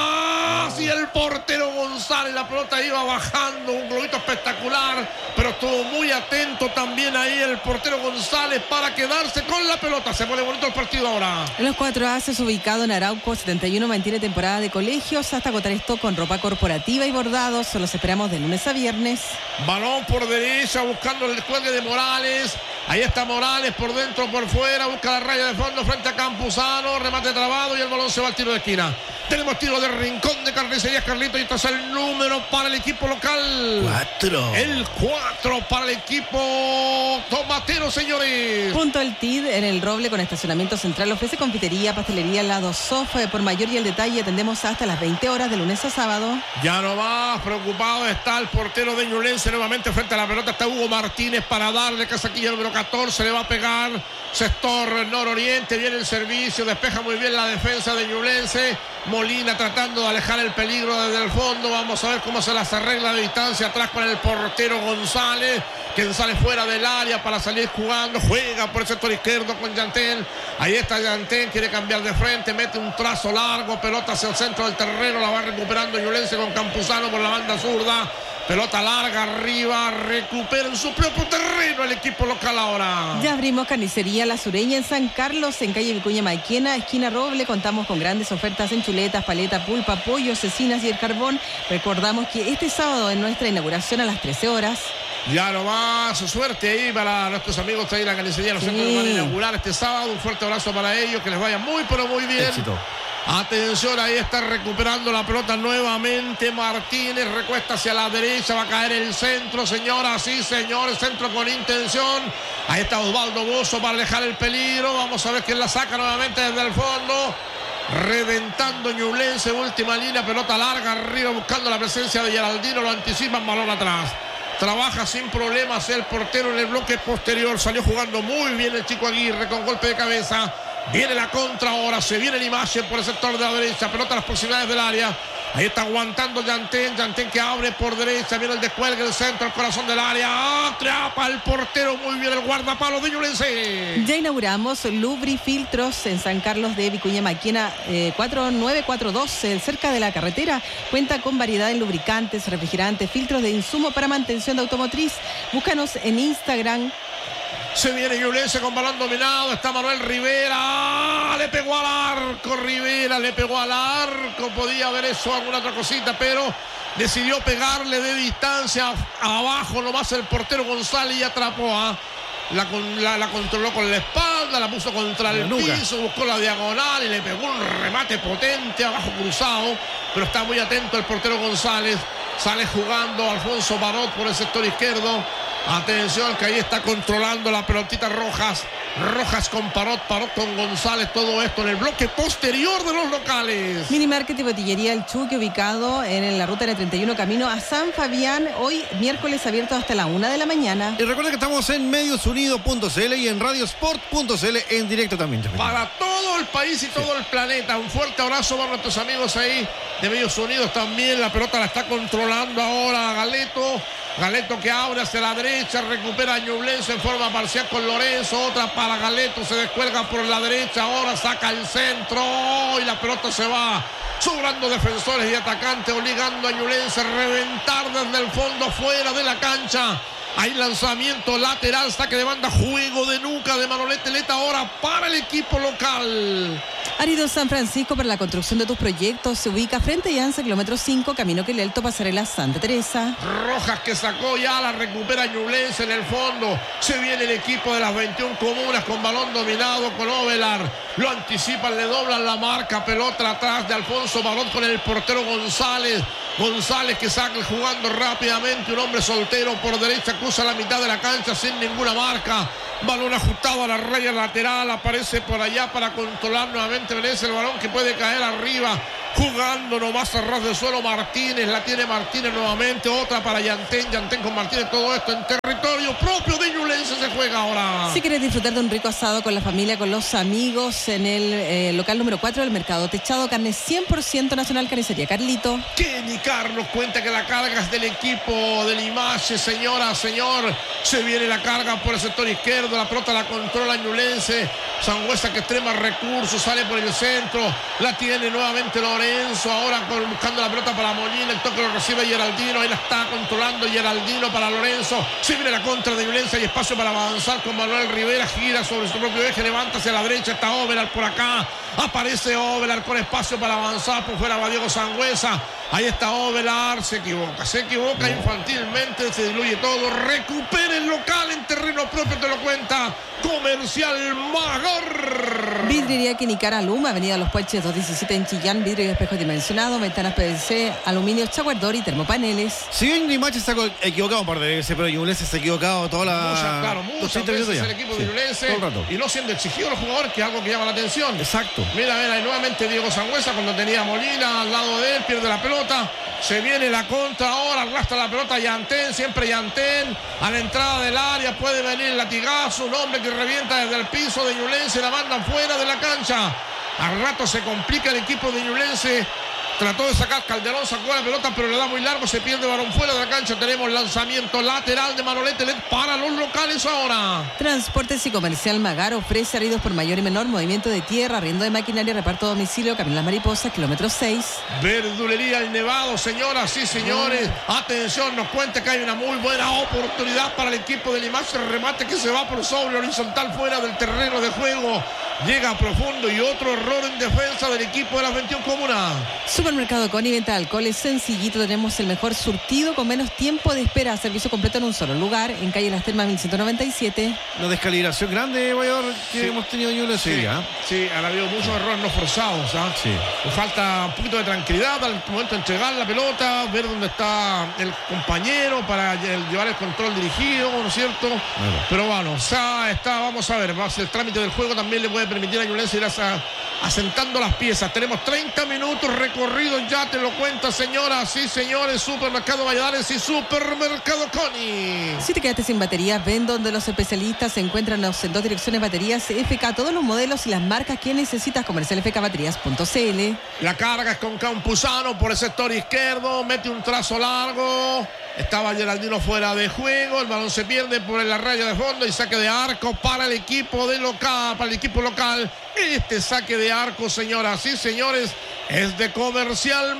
atrás y el portero González. La pelota iba bajando, un globito espectacular, pero estuvo muy atento también ahí el portero González para quedarse con la pelota. Se pone bonito el partido ahora. Los cuatro Aces, ubicado en Arauco setenta y uno, mantiene temporada de colegios hasta agotar esto con ropa corporativa y bordados. Los esperamos de lunes a viernes. Balón por derecha, buscando el descuelgue de Morales. Ahí está Morales por dentro, por fuera. Busca la raya de fondo frente a Campuzano. Remate trabado y el balón se va al tiro de esquina. Tenemos tiro de Rincón de Carnicerías Carlito. Y este es el número para el equipo local. Cuatro. El cuatro para el equipo tomatero, señores. Junto al T I D en el Roble con estacionamiento central ofrece confitería, pastelería, helado, sofá. Por mayor y el detalle atendemos hasta las veinte horas de lunes a sábado. Ya no más, preocupado está el portero de Ñublense nuevamente frente a la pelota. Está Hugo Martínez para darle casaquilla número catorce, le va a pegar sector nororiente, viene el servicio, despeja muy bien la defensa de Ñublense. Molina tratando de alejar el peligro desde el fondo. Vamos a ver cómo se las arregla de distancia atrás con el portero González, quien sale fuera del área para salir jugando, juega por el sector izquierdo con Yantén. Ahí está Yantén, quiere cambiar de frente, mete un trazo largo, pelota hacia el centro del terreno, la va recuperando Ñublense con Campuzano por la banda zurda. Pelota larga arriba, recupera en su propio terreno el equipo local ahora. Ya abrimos carnicería La Sureña en San Carlos, en calle Vicuña Maiquena, esquina Roble. Contamos con grandes ofertas en chuletas, paleta, pulpa, pollo, cecinas y el carbón. Recordamos que este sábado en nuestra inauguración a las trece horas. Ya nomás, suerte ahí para nuestros amigos de ahí la carnicería. Los Sí. centros van a inaugurar este sábado. Un fuerte abrazo para ellos, que les vaya muy pero muy bien. Éxito. Atención, ahí está recuperando la pelota nuevamente Martínez, recuesta hacia la derecha, va a caer el centro, señora, sí, señores, centro con intención. Ahí está Osvaldo Bozo para alejar el peligro. Vamos a ver quién la saca nuevamente desde el fondo. Reventando Ñublense, última línea, pelota larga arriba, buscando la presencia de Geraldino, lo anticipan, balón atrás. Trabaja sin problemas el portero en el bloque posterior, salió jugando muy bien el chico Aguirre con golpe de cabeza. Viene la contra ahora, se viene la imagen por el sector de la derecha, pelota a las proximidades del área. Ahí está aguantando Yantén, Yantén que abre por derecha, viene el descuelgue del centro, el corazón del área. Atrapa el portero muy bien, el guardapalo de Ñublense. Ya inauguramos Lubri Filtros en San Carlos de Vicuña Maquena, eh, cuatro nueve cuatro dos, eh, cerca de la carretera. Cuenta con variedad en lubricantes, refrigerantes, filtros de insumo para mantención de automotriz. Búscanos en Instagram. Se viene Ñublense con balón dominado. Está Manuel Rivera. Le pegó al arco Rivera. Le pegó al arco. Podía haber hecho alguna otra cosita, pero decidió pegarle de distancia. Abajo nomás el portero González y atrapó a... La, la, la controló con la espalda, la puso contra el piso, buscó la diagonal y le pegó un remate potente abajo cruzado. Pero está muy atento el portero González. Sale jugando Alfonso Barot por el sector izquierdo. Atención que ahí está controlando la pelotita Rojas. Rojas con Parot, Parot con González. Todo esto en el bloque posterior de los locales. Minimarket y botillería El Chuque, ubicado en la ruta N treinta y uno camino a San Fabián. Hoy miércoles abierto hasta la una de la mañana. Y recuerda que estamos en mediosunidos punto c l y en radiosport punto c l en directo también. Para todo el país y todo el planeta. Un fuerte abrazo para nuestros amigos ahí de Medios Unidos también. La pelota la está controlando ahora Galeto. Galeto que abre hacia la derecha, recupera a Ñublense en forma parcial con Lorenzo, otra para Galeto, se descuelga por la derecha, ahora saca el centro y la pelota se va sobrando defensores y atacantes, obligando a Ñublense a reventar desde el fondo fuera de la cancha. Hay lanzamiento lateral, saque de banda, juego de nuca de Manolete Let ahora para el equipo local. Árido San Francisco, para la construcción de tus proyectos, se ubica frente a Yance, kilómetro cinco, Camino Quelelto, Pasarela Santa Teresa. Rojas que sacó, ya la recupera Ñublense en el fondo. Se viene el equipo de las veintiuna comunas con balón dominado con Ovelar. Lo anticipan, le doblan la marca, pelota atrás de Alfonso Barón con el portero González. González que saca jugando rápidamente, un hombre soltero por derecha, cruza la mitad de la cancha sin ninguna marca. Balón ajustado a la raya lateral, aparece por allá para controlar nuevamente Venece el balón que puede caer arriba. Jugando nomás a ras de suelo Martínez, la tiene Martínez nuevamente, otra para Yantén, Yantén con Martínez, todo esto en territorio propio de Ñublense se juega ahora. Si quieres disfrutar de un rico asado con la familia, con los amigos, en el eh, local número cuatro del Mercado Techado, carne cien por ciento nacional, Carnicería Carlito. Kenny Carlos cuenta que la carga es del equipo de Limache, señora, señor. Se viene la carga por el sector izquierdo, la pelota la controla Ñublense. Sangüesa que extrema recursos, sale por el centro, la tiene nuevamente Lorenzo, ahora con, buscando la pelota para Molina, el toque lo recibe Geraldino, ahí la está controlando Geraldino para Lorenzo. Se viene la contra de Ñublense, hay espacio para avanzar con Manuel Rivera, gira sobre su propio eje, levanta hacia la derecha, está Ovelar por acá, aparece Ovelar con espacio para avanzar, por fuera va Diego Sangüesa. Ahí está Ovelar, se equivoca, se equivoca infantilmente, se diluye todo, recupera el local en terreno propio, te lo cuenta Comercial Magor. Vidriería Quinicara Luma, Avenida Los Puelches doscientos diecisiete en Chillán, vidrio y espejos dimensionados, ventanas P V C, aluminio, chaguardor y termopaneles. Si bien Limache se ha equivocado un par de veces, pero Ñublense se ha equivocado toda la... Muchas, claro, muchas veces el equipo de Ñublense y no siendo exigido los jugadores, que es algo que llama la atención. Exacto. Mira, mira, y nuevamente Diego Sangüesa cuando tenía Molina al lado de él, pierde la pelota. Se viene la contra ahora, arrastra la pelota Yantén, siempre Yantén, a la entrada del área puede venir el latigazo, un hombre que revienta desde el piso de Ñublense, la mandan fuera de la cancha. Al rato se complica el equipo de Ñublense. Trató de sacar Calderón, sacó la pelota, pero le da muy largo, se pierde balón fuera de la cancha. Tenemos lanzamiento lateral de Manolete Let para los locales ahora. Transportes y Comercial Magar ofrece arridos por mayor y menor, movimiento de tierra, arriendo de maquinaria, reparto a domicilio, Camino Las Mariposas, kilómetro seis. Verdulería El Nevado, señoras y señores. Oh. Atención, nos cuenta que hay una muy buena oportunidad para el equipo de Limache. El remate que se va por sobre horizontal fuera del terreno de juego. Llega profundo y otro error en defensa del equipo de las veintiuna comunas. Supermercado Coni, venta de alcohol es sencillito, tenemos el mejor surtido con menos tiempo de espera, servicio completo en un solo lugar, en calle Las Termas mil ciento noventa y siete. Una descalibración grande, Mayor, que sí. hemos tenido en Ñublense. Sí, ¿eh? sí, han habido muchos errores no forzados. ¿eh? Sí. Nos falta un poquito de tranquilidad al momento de entregar la pelota, ver dónde está el compañero para llevar el control dirigido, ¿no es cierto? Bueno. Pero bueno, ya está, vamos a ver, el trámite del juego también le puede permitir a Ñublense ir a, asentando las piezas. Tenemos treinta minutos recorridos, ya te lo cuenta, señoras y señores. Supermercado Valladares y Supermercado Coni. Si te quedaste sin baterías, ven donde los especialistas se encuentran en dos direcciones baterías F K, todos los modelos y las marcas que necesitas. Comercial F K Baterías punto C L. La carga es con Campuzano por el sector izquierdo, mete un trazo largo. Estaba Geraldino fuera de juego, el balón se pierde por la raya de fondo y saque de arco para el equipo de local, para el equipo local. Este saque de arco, señoras y señores, es de Comercial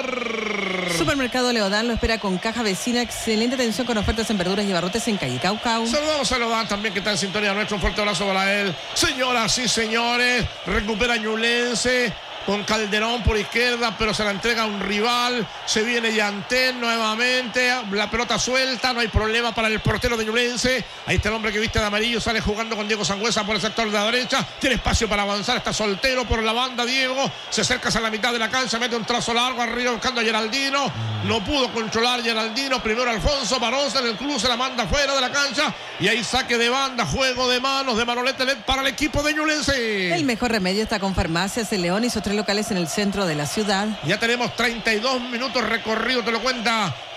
Magor. Supermercado Leodán lo espera con caja vecina, excelente atención con ofertas en verduras y abarrotes en calle Caucau. Saludamos a Leodán también, que está en sintonía nuestro, un fuerte abrazo para él. Señoras y señores, recupera Ñublense con Calderón por izquierda, pero se la entrega a un rival. Se viene Yantén nuevamente, la pelota suelta, no hay problema para el portero de Ñublense. Ahí está el hombre que viste de amarillo, sale jugando con Diego Sangüesa por el sector de la derecha, tiene espacio para avanzar, está soltero por la banda Diego, se acerca a la mitad de la cancha, mete un trazo largo arriba buscando a Geraldino, no pudo controlar Geraldino, primero Alfonso Barosa en el cruce, la manda fuera de la cancha y ahí saque de banda, juego de manos de Manolete Let para el equipo de Ñublense. El mejor remedio está con Farmacias El León y sus tres locales en el centro de la ciudad. Ya tenemos treinta y dos minutos recorridos, te lo cuenta Kenny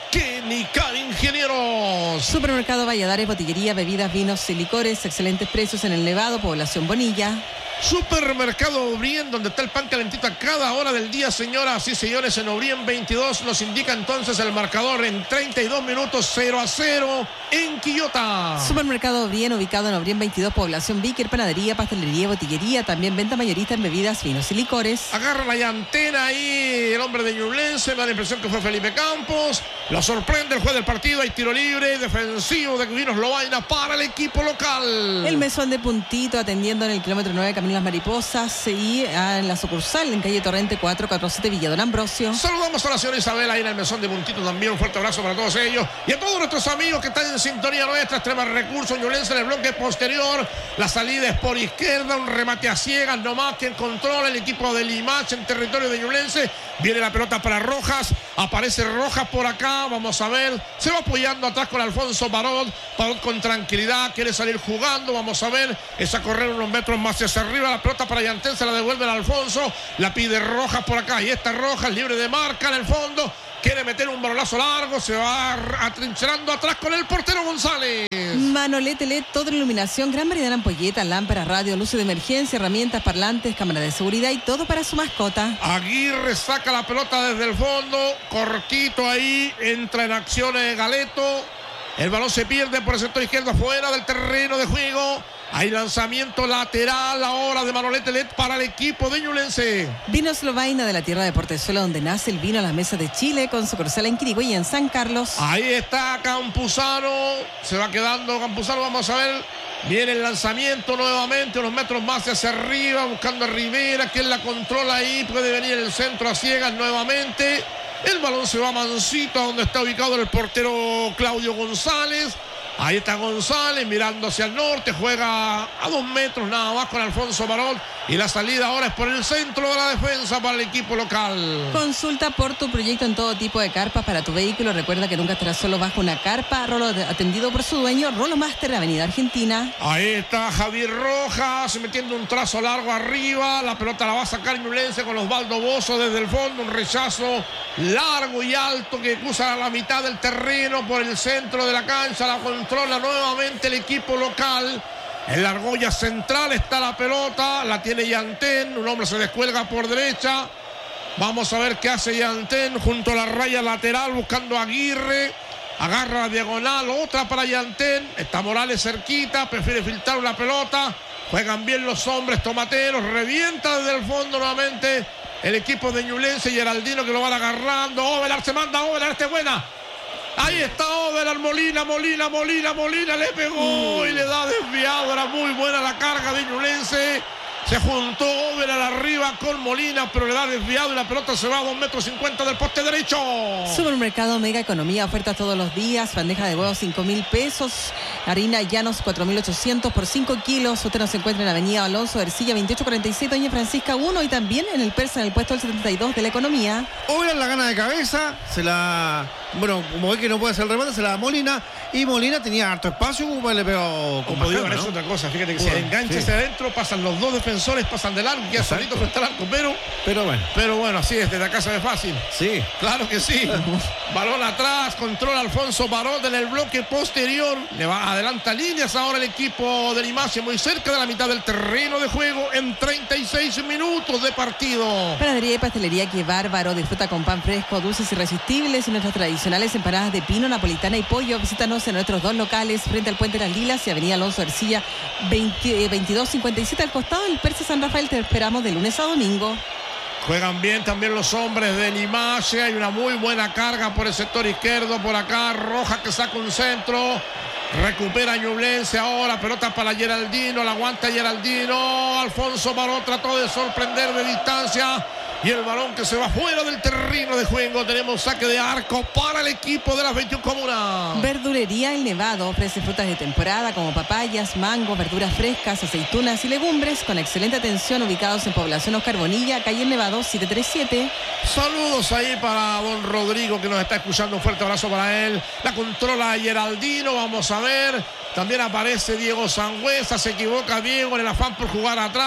técnica de ingenieros. Supermercado Valladares, botillería, bebidas, vinos y licores, excelentes precios en el Nevado, población Bonilla. Supermercado Obrien, donde está el pan calentito a cada hora del día, señoras y señores, en Obrien veintidós. Nos indica entonces el marcador en treinta y dos minutos, cero a cero en Quillota. Supermercado Obrien, ubicado en Obrien veintidós, población Víquer, panadería, pastelería, botillería, también venta mayorista en bebidas, vinos y licores. Agarra la llantena ahí el hombre de Ñublense, me da la impresión que fue Felipe Campos. Lo sorprende el juez del partido, hay tiro libre, defensivo de Vinos Lobaina para el equipo local. El mesón de Puntito atendiendo en el kilómetro nueve, Camino Las Mariposas, y en la sucursal en calle Torrente cuatro cuatro siete, Villa Don Ambrosio. Saludamos a la señora Isabel ahí en el mesón de Puntito también, un fuerte abrazo para todos ellos y a todos nuestros amigos que están en sintonía nuestra. Extrema Recursos Ñublense en el bloque posterior, la salida es por izquierda, un remate a ciegas nomás, quien controla el equipo de Limache en territorio de Ñublense. Viene la pelota para Rojas, aparece Rojas por acá, vamos a ver, se va apoyando atrás con Alfonso Parot, Parot con tranquilidad, quiere salir jugando, vamos a ver, es a correr unos metros más hacia arriba, la pelota para Yantén, se la devuelve el Alfonso, la pide Rojas por acá, y esta Rojas libre de marca en el fondo, quiere meter un balonazo largo, se va atrincherando atrás con el portero González. Manolete L E D, toda iluminación, gran variedad de ampolletas, lámparas, radio, luces de emergencia, herramientas, parlantes, cámaras de seguridad y todo para su mascota. Aguirre saca la pelota desde el fondo, cortito ahí, entra en acciones Galeto, el balón se pierde por el sector izquierdo, fuera del terreno de juego. Hay lanzamiento lateral ahora de Manolete L E D para el equipo de Ñublense. Vinos Lobaina, de la tierra de Portezuelo, donde nace el vino a las mesas de Chile, con sucursal en Quirigüey y en San Carlos. Ahí está Campuzano, se va quedando Campuzano, vamos a ver. Viene el lanzamiento nuevamente, unos metros más hacia arriba, buscando a Rivera, quien la controla ahí, puede venir el centro a ciegas nuevamente. El balón se va mansito a donde está ubicado el portero Claudio González. Ahí está González mirando hacia el norte, juega a dos metros nada más con Alfonso Parot y la salida ahora es por el centro de la defensa para el equipo local. Consulta por tu proyecto en todo tipo de carpas para tu vehículo. Recuerda que nunca estarás solo bajo una carpa. Rolo atendido por su dueño, Rolo Master, Avenida Argentina. Ahí está Javier Rojas metiendo un trazo largo arriba, la pelota la va a sacar Ñublense con Osvaldo Bozo desde el fondo, un rechazo largo y alto que cruza a la mitad del terreno por el centro de la cancha, la controla nuevamente el equipo local. En la argolla central está la pelota, la tiene Yantén, un hombre se descuelga por derecha. Vamos a ver qué hace Yantén junto a la raya lateral buscando a Aguirre. Agarra la diagonal, otra para Yantén. Está Morales cerquita, prefiere filtrar una pelota. Juegan bien los hombres tomateros, revienta desde el fondo nuevamente el equipo de Ñublense y Geraldino que lo van agarrando. Ovelar se manda, Ovelar, este es buena. Ahí está Ovelar, Molina, Molina, Molina, Molina, le pegó y le da desviado. Era muy buena la carga de Ñublense. Se juntó Ovelar arriba con Molina, pero le da desviado y la pelota se va a dos metros cincuenta del poste derecho. Supermercado Mega Economía, ofertas todos los días, bandeja de huevos cinco mil pesos, harina Llanos cuatro mil ochocientos por cinco kilos. Usted nos encuentra en Avenida Alonso Ercilla veintiocho cuarenta y siete, Doña Francisca uno, y también en el Persa, en el puesto del setenta y dos de la economía. Ovelar la gana de cabeza, se la... Bueno, como ve que no puede hacer el remate, se la da Molina. Y Molina tenía harto espacio, pues le pegó con Como digo, bajada, es ¿no? otra cosa. Fíjate que Bueno, se engancha sí. hacia adentro, pasan los dos defensores, pasan del arco, ya solito frente al arco, pero, Pero bueno, pero bueno, así es, desde acá se ve fácil. sí. Claro que sí. Balón atrás, controla Alfonso Parot en el bloque posterior. Le va adelanta líneas ahora el equipo de Limache, muy cerca de la mitad del terreno de juego en treinta y seis minutos de partido. Panadería y pastelería Que Bárbaro, disfruta con pan fresco, dulces irresistibles y nuestras tradicionales empanadas de pino, napolitana y pollo. Visítanos en nuestros dos locales frente al Puente de las Lilas y Avenida Alonso Ercilla veintidós cincuenta y siete al costado del Persa San Rafael. Te esperamos de lunes a domingo. Juegan bien también los hombres de Limache. Hay una muy buena carga por el sector izquierdo. Por acá Rojas que saca un centro. Recupera Ñublense ahora. Pelota para Geraldino. La aguanta Geraldino. Alfonso Parot trató de sorprender de distancia. Y el balón que se va fuera del terreno de juego. Tenemos saque de arco para el equipo de las veintiuna comunas. Verdulería El Nevado ofrece frutas de temporada como papayas, mangos, verduras frescas, aceitunas y legumbres con excelente atención, ubicados en Población Oscar Bonilla, calle El Nevado siete tres siete. Saludos ahí para don Rodrigo que nos está escuchando. Un fuerte abrazo para él. La controla Geraldino. Vamos a ver. También aparece Diego Sangüesa. Se equivoca Diego en el afán por jugar atrás.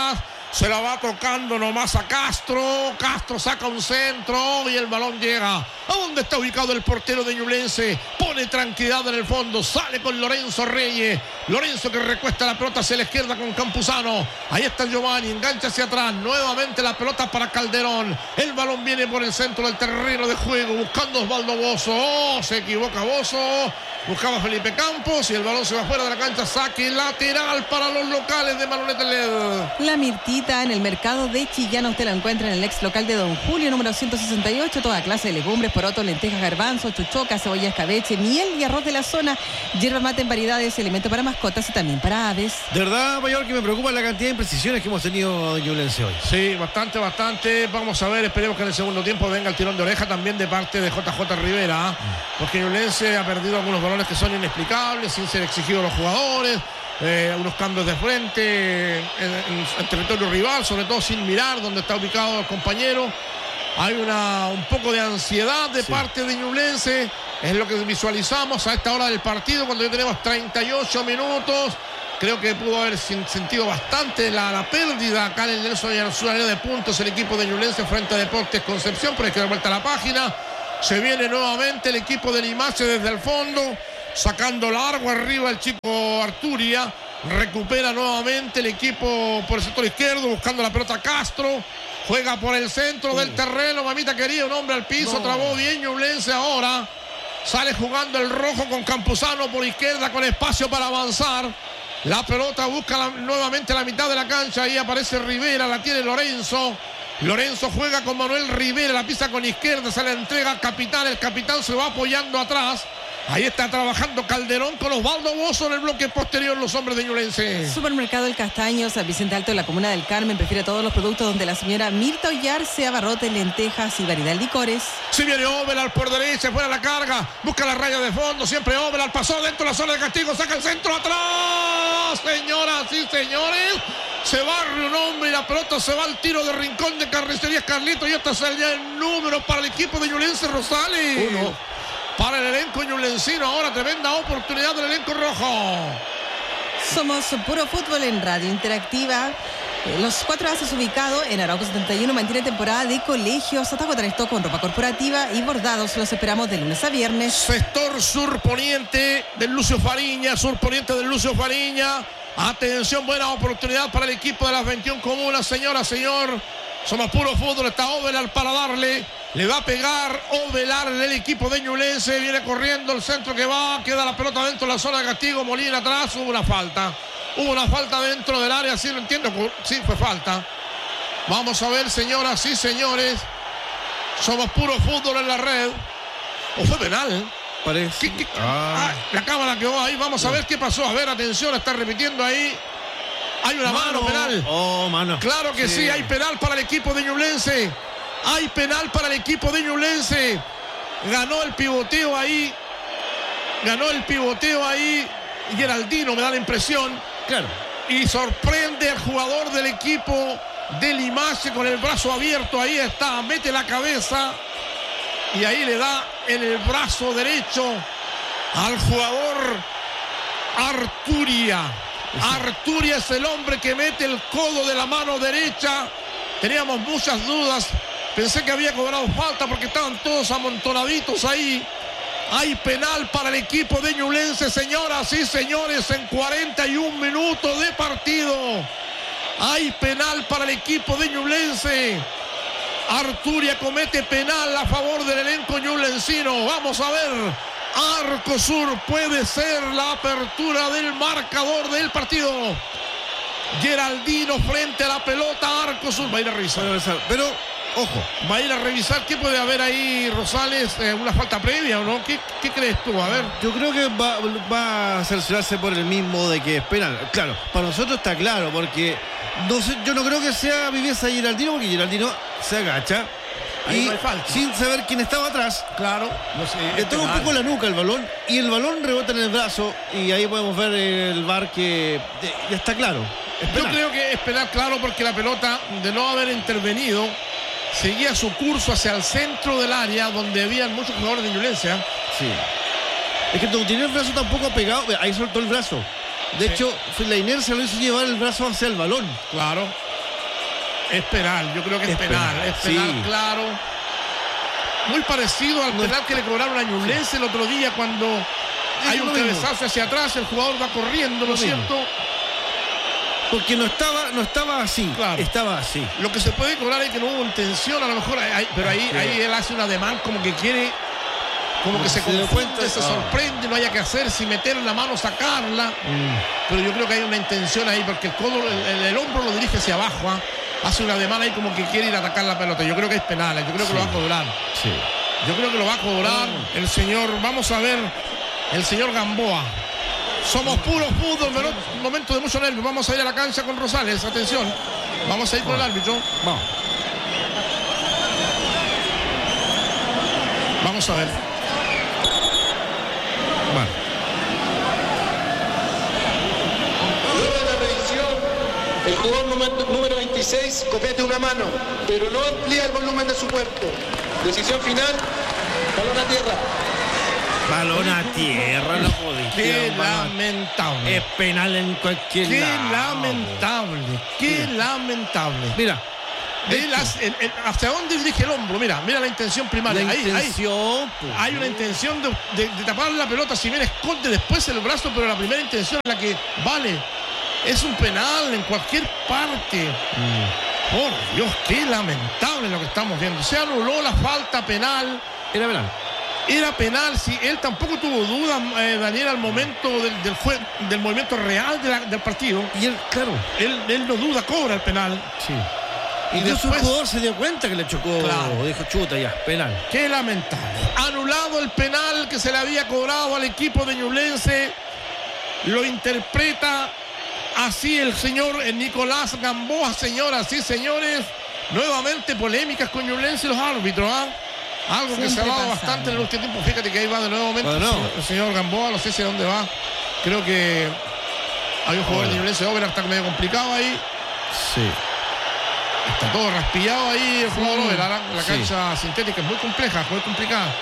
Se la va tocando nomás a Castro. Castro saca un centro y el balón llega a donde está ubicado el portero de Ñublense. Pone tranquilidad en el fondo. Sale con Lorenzo Reyes. Lorenzo que recuesta la pelota hacia la izquierda con Campuzano. Ahí está Giovanni. Engancha hacia atrás. Nuevamente la pelota para Calderón. El balón viene por el centro del terreno de juego. Buscando Osvaldo Bozo. Oh, se equivoca Bozo. Buscaba Felipe Campos y el balón se va fuera de la cancha. Saque lateral para los locales de Malonete L E D. La Mirtita en el mercado de Chillán. Usted la encuentra en el ex local de Don Julio, número ciento sesenta y ocho. Toda clase de legumbres, porotos, lentejas, garbanzo, chuchoca, cebolla, escabeche, miel y arroz de la zona. Hierba mate en variedades, alimento para mascotas y también para aves. De verdad, Mayor, que me preocupa la cantidad de imprecisiones que hemos tenido en Ñublense hoy. Sí, bastante, bastante. Vamos a ver, esperemos que en el segundo tiempo venga el tirón de oreja también de parte de J J Rivera, porque Ñublense ha perdido algunos balones que son inexplicables, sin ser exigidos los jugadores, eh, unos cambios de frente en, en, en territorio rival, sobre todo sin mirar dónde está ubicado el compañero. Hay una un poco de ansiedad de sí. parte de Ñublense, es lo que visualizamos a esta hora del partido, cuando ya tenemos treinta y ocho minutos. Creo que pudo haber sentido bastante la, la pérdida acá en el Nelson y en su área de puntos el equipo de Ñublense frente a Deportes Concepción, pero hay que dar vuelta a la página. Se viene nuevamente el equipo de Limache desde el fondo, sacando largo arriba el chico Arturia. Recupera nuevamente el equipo por el sector izquierdo, buscando la pelota Castro. Juega por el centro del terreno, mamita querida, un hombre al piso, no. Trabó bien Ñublense ahora. Sale jugando el rojo con Campuzano por izquierda, con espacio para avanzar. La pelota busca la, nuevamente la mitad de la cancha. Ahí aparece Rivera, la tiene Lorenzo. Lorenzo juega con Manuel Rivera, la pisa con izquierda, se la entrega al capitán. El capitán se va apoyando atrás. Ahí está trabajando Calderón con Osvaldo Bozo en el bloque posterior, los hombres de Ñublense. Supermercado El Castaño, San Vicente Alto de la Comuna del Carmen, prefiere todos los productos donde la señora Mirta Ollarse, abarrotes, lentejas y variedad de licores. Si viene Ovelar por derecha, fuera la carga, busca la raya de fondo, siempre Ovelar, pasó dentro de la zona de castigo, saca el centro atrás, señoras y señores. Se barre un hombre y la pelota se va al tiro de rincón de Carnicerías Carlito, y esta sería el número para el equipo de Ñublense Rosales. Uno. Para el elenco ñublencino, ahora tremenda oportunidad del elenco rojo. Somos Puro Fútbol en Radio Interactiva. Los cuatro haces ubicados en Arauco setenta y uno mantiene temporada de colegios. Ataco Taresto con ropa corporativa y bordados. Los esperamos de lunes a viernes. Sector surponiente del Lucio Fariña, surponiente del Lucio Fariña. Atención, buena oportunidad para el equipo de las veintiuna comunas, señora, señor. Somos Puro Fútbol, está Ovelar para darle. Le va a pegar Ovelar en el equipo de Ñublense. Viene corriendo el centro que va. Queda la pelota dentro de la zona de castigo. Molina atrás. Hubo una falta. Hubo una falta dentro del área. Sí, lo entiendo. Sí, fue falta. Vamos a ver, señoras y señores. Somos Puro Fútbol en la red. ¿O fue penal? Parece. ¿Qué, qué? Ah. Ah, la cámara quedó ahí. Vamos a ver qué pasó. A ver, atención. Está repitiendo ahí. Hay una mano, mano penal. Oh, mano. Claro que sí. sí. Hay penal para el equipo de Ñublense. Hay penal para el equipo de Ñublense. Ganó el pivoteo ahí. Ganó el pivoteo ahí. Geraldino, me da la impresión. Claro. Y sorprende al jugador del equipo de Limache con el brazo abierto. Ahí está. Mete la cabeza. Y ahí le da en el brazo derecho al jugador Arturia. Arturia es el hombre que mete el codo de la mano derecha. Teníamos muchas dudas. Pensé que había cobrado falta porque estaban todos amontonaditos ahí. Hay penal para el equipo de Ñublense, señoras y señores, en cuarenta y un minutos de partido. Hay penal para el equipo de Ñublense. Arturia comete penal a favor del elenco ñublencino. Vamos a ver. Arco Sur puede ser la apertura del marcador del partido. Geraldino frente a la pelota. Arco Sur va a ir a revisar. Pero, ojo, va a ir a revisar. ¿Qué puede haber ahí, Rosales? Eh, ¿Una falta previa o no? ¿Qué, qué crees tú? A ver. Yo creo que va, va a cerciorarse por el mismo de que esperan. Claro, para nosotros está claro, porque no sé, yo no creo que sea viveza Geraldino, porque Geraldino se agacha. Ahí y no hay falta. Sin saber quién estaba atrás. Claro. No sé, le toca un poco la nuca el balón y el balón rebota en el brazo. Y ahí podemos ver el V A R que ya está claro. Yo creo que es penal, claro, porque la pelota, de no haber intervenido, seguía su curso hacia el centro del área donde habían muchos jugadores de violencia. Sí. Es que no tiene el brazo tampoco pegado. Ahí soltó el brazo. De sí. hecho, la inercia lo hizo llevar el brazo hacia el balón. Claro. Es penal, yo creo que es, es penal, penal, es penal, sí. Claro. Muy parecido al no penal es... que le cobraron a Ñublense el otro día cuando es hay un cabezazo hacia atrás, el jugador va corriendo, ¿no es cierto? Porque no estaba, no estaba así, claro. Estaba así. Lo que se puede cobrar es que no hubo intención, a lo mejor, hay, pero ahí, sí. ahí él hace un ademán como que quiere, como, como que se confunde, se ah. sorprende, no haya que hacer, si meter la mano, sacarla. Mm. Pero yo creo que hay una intención ahí, porque el codo, el, el, el hombro lo dirige hacia abajo, ¿eh? Hace una ademán ahí como que quiere ir a atacar la pelota. Yo creo que es penal, yo creo que sí. lo va a cobrar. Sí. Yo creo que lo va a cobrar oh. el señor, vamos a ver, el señor Gamboa. Somos puros fútbol, pero un momento de mucho nervio. Vamos a ir a la cancha con Rosales, atención. Vamos a ir con el árbitro. Vamos. Vamos a ver. Bueno. El jugador número, número veintiséis comete una mano, pero no amplía el volumen de su cuerpo. Decisión final, balón a tierra. Balón a tierra, no podía. Qué lamentable. Es penal en cualquier Qué lado. lamentable, qué sí. lamentable. Mira. El, el, el, ¿hacia dónde dirige el hombro? Mira, mira la intención primaria. La ahí, intención, ahí. Pues, hay una intención de, de, de tapar la pelota, si bien esconde después el brazo, pero la primera intención es la que vale. Es un penal en cualquier parte. Mm. Por Dios, qué lamentable lo que estamos viendo. Se anuló la falta penal. Era penal. Era penal, si sí, él tampoco tuvo duda, eh, Daniel, al momento del, del, jue, del movimiento real de la, del partido. Y él, claro. Él, él no duda, cobra el penal. Sí. Y incluso después, el jugador se dio cuenta que le chocó. Claro. Dijo, chuta ya, penal. Qué lamentable. Anulado el penal que se le había cobrado al equipo de Ñublense. Lo interpreta así el señor Nicolás Gamboa, señoras y señores. Nuevamente polémicas con Ñublense y los árbitros, ¿ah? ¿eh? Algo Siempre que se ha dado pasando. bastante en el último tiempo. Fíjate que ahí va de nuevo momento bueno, no. el señor Gamboa, no sé si a dónde va. Creo que hay un jugador de Ñublense, Oberá, está medio complicado ahí. Sí. Está todo raspillado ahí el jugador Oberá. La, la cancha sí. sintética es muy compleja, muy complicada.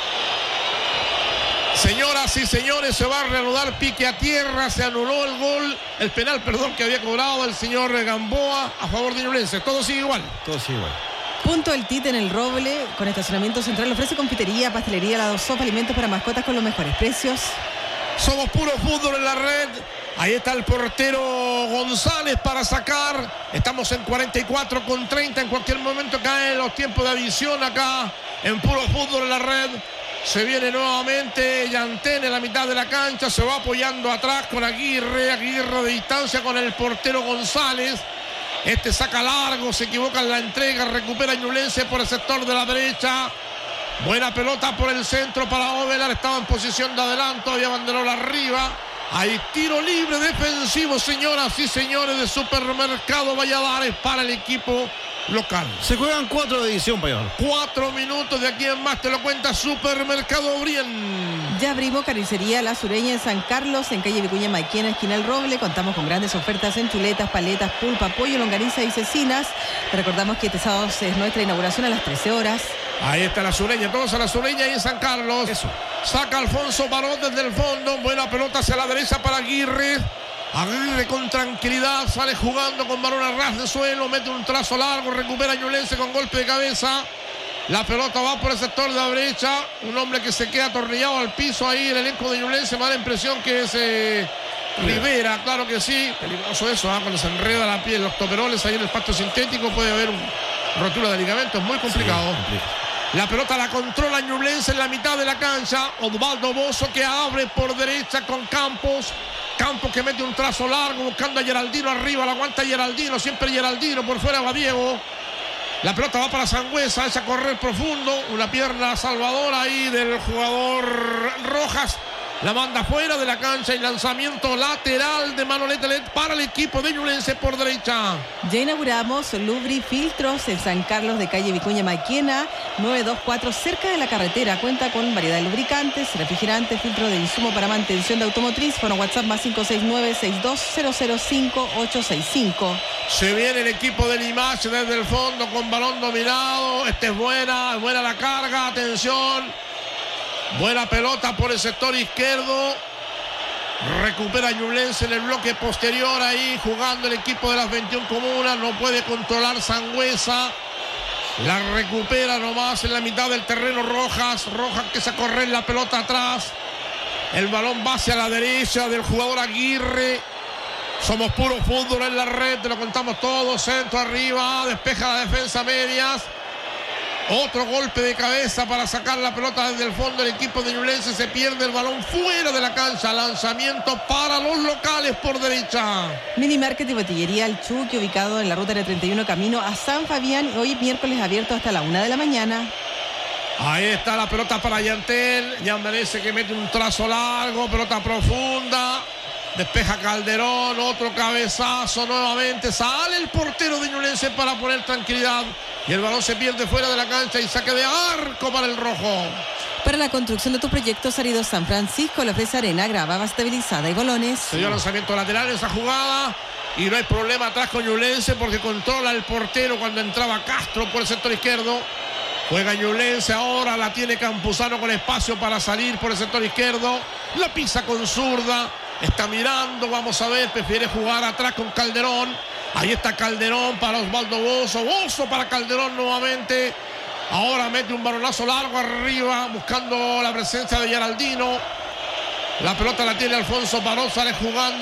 Señoras y señores, se va a reanudar pique a tierra. Se anuló el gol, el penal, perdón, que había cobrado el señor Gamboa a favor de Ñublense. Todo sigue igual. Todo sigue igual. Punto El Tite en el Roble, con estacionamiento central, ofrece confitería, pastelería, helado, sopa, alimentos para mascotas con los mejores precios. Somos puro fútbol en la red. Ahí está el portero González para sacar. Estamos en cuarenta y cuatro con treinta. En cualquier momento caen los tiempos de adición acá en puro fútbol en la red. Se viene nuevamente Yantén en la mitad de la cancha. Se va apoyando atrás con Aguirre. Aguirre de distancia con el portero González. Este saca largo, se equivoca en la entrega, recupera Ñublense por el sector de la derecha. Buena pelota por el centro para Ovelar, estaba en posición de adelanto, había banderol arriba. Hay tiro libre defensivo, señoras y señores, de Supermercado Valladares para el equipo local. Se juegan cuatro de edición, Payón. Cuatro minutos de aquí en más, te lo cuenta Supermercado Brien. Ya abrimos carnicería La Sureña en San Carlos, en calle Vicuña Maquena, esquina El Roble. Contamos con grandes ofertas en chuletas, paletas, pulpa, pollo, longaniza y cecinas. Te recordamos que este sábado es nuestra inauguración a las trece horas. Ahí está La Sureña, todos a La Sureña y en San Carlos. Eso. Saca Alfonso Barón desde el fondo, buena pelota hacia la derecha para Aguirre. Aguirre con tranquilidad, sale jugando con balón a ras de suelo, mete un trazo largo, recupera Ñublense con golpe de cabeza. La pelota va por el sector de la derecha, un hombre que se queda atornillado al piso ahí, el elenco de Ñublense, me da la impresión que es eh, Rivera, claro que sí, peligroso eso, ¿eh? Cuando se enreda la piel, los toperoles ahí en el pasto sintético, puede haber una rotura de ligamento, es muy complicado. Sí, la pelota la controla Ñublense en la mitad de la cancha, Osvaldo Bozo que abre por derecha con Campos. Campos que mete un trazo largo buscando a Geraldino arriba, la aguanta Geraldino, siempre Geraldino, por fuera va Diego. La pelota va para Sangüesa, echa a correr profundo, una pierna salvadora ahí del jugador Rojas. La manda fuera de la cancha y lanzamiento lateral de Manolete Led para el equipo de Ñublense por derecha. Ya inauguramos Lubri Filtros en San Carlos de calle Vicuña Maquena, nueve dos cuatro, cerca de la carretera. Cuenta con variedad de lubricantes, refrigerantes, filtro de insumo para mantención de automotriz. Fono WhatsApp más cinco seis nueve, seis dos cero cero cinco, ocho seis cinco. Se viene el equipo de Limache desde el fondo con balón dominado. Esta es buena, es buena la carga, atención. Buena pelota por el sector izquierdo. Recupera Ñublense en el bloque posterior, ahí jugando el equipo de las veintiuna comunas. No puede controlar Sangüesa. La recupera nomás en la mitad del terreno Rojas. Rojas que se corre la pelota atrás. El balón va hacia la derecha del jugador Aguirre. Somos puro fútbol en la red, te lo contamos todo. Centro arriba, despeja la defensa medias. Otro golpe de cabeza para sacar la pelota desde el fondo del equipo de Ñublense. Se pierde el balón fuera de la cancha. Lanzamiento para los locales por derecha. Mini Market y Botillería El Chuque, ubicado en la ruta L treinta y uno camino a San Fabián. Hoy miércoles abierto hasta la una de la mañana. Ahí está la pelota para Yantel. Ya merece que mete un trazo largo. Pelota profunda. Despeja Calderón. Otro cabezazo nuevamente. Sale el portero de Ñublense para poner tranquilidad. Y el balón se pierde fuera de la cancha y saque de arco para el rojo. Para la construcción de tus proyectos, Aridos San Francisco le ofrece arena, grava, estabilizada y bolones. Se dio lanzamiento lateral en esa jugada. Y no hay problema atrás con Ñublense porque controla el portero cuando entraba Castro por el sector izquierdo. Juega Ñublense ahora, la tiene Campuzano con espacio para salir por el sector izquierdo. La pisa con zurda. Está mirando, vamos a ver, prefiere jugar atrás con Calderón. Ahí está Calderón para Osvaldo Bozo. Bozo para Calderón nuevamente. Ahora mete un balonazo largo arriba, buscando la presencia de Geraldino. La pelota la tiene Alfonso Paró, sale jugando.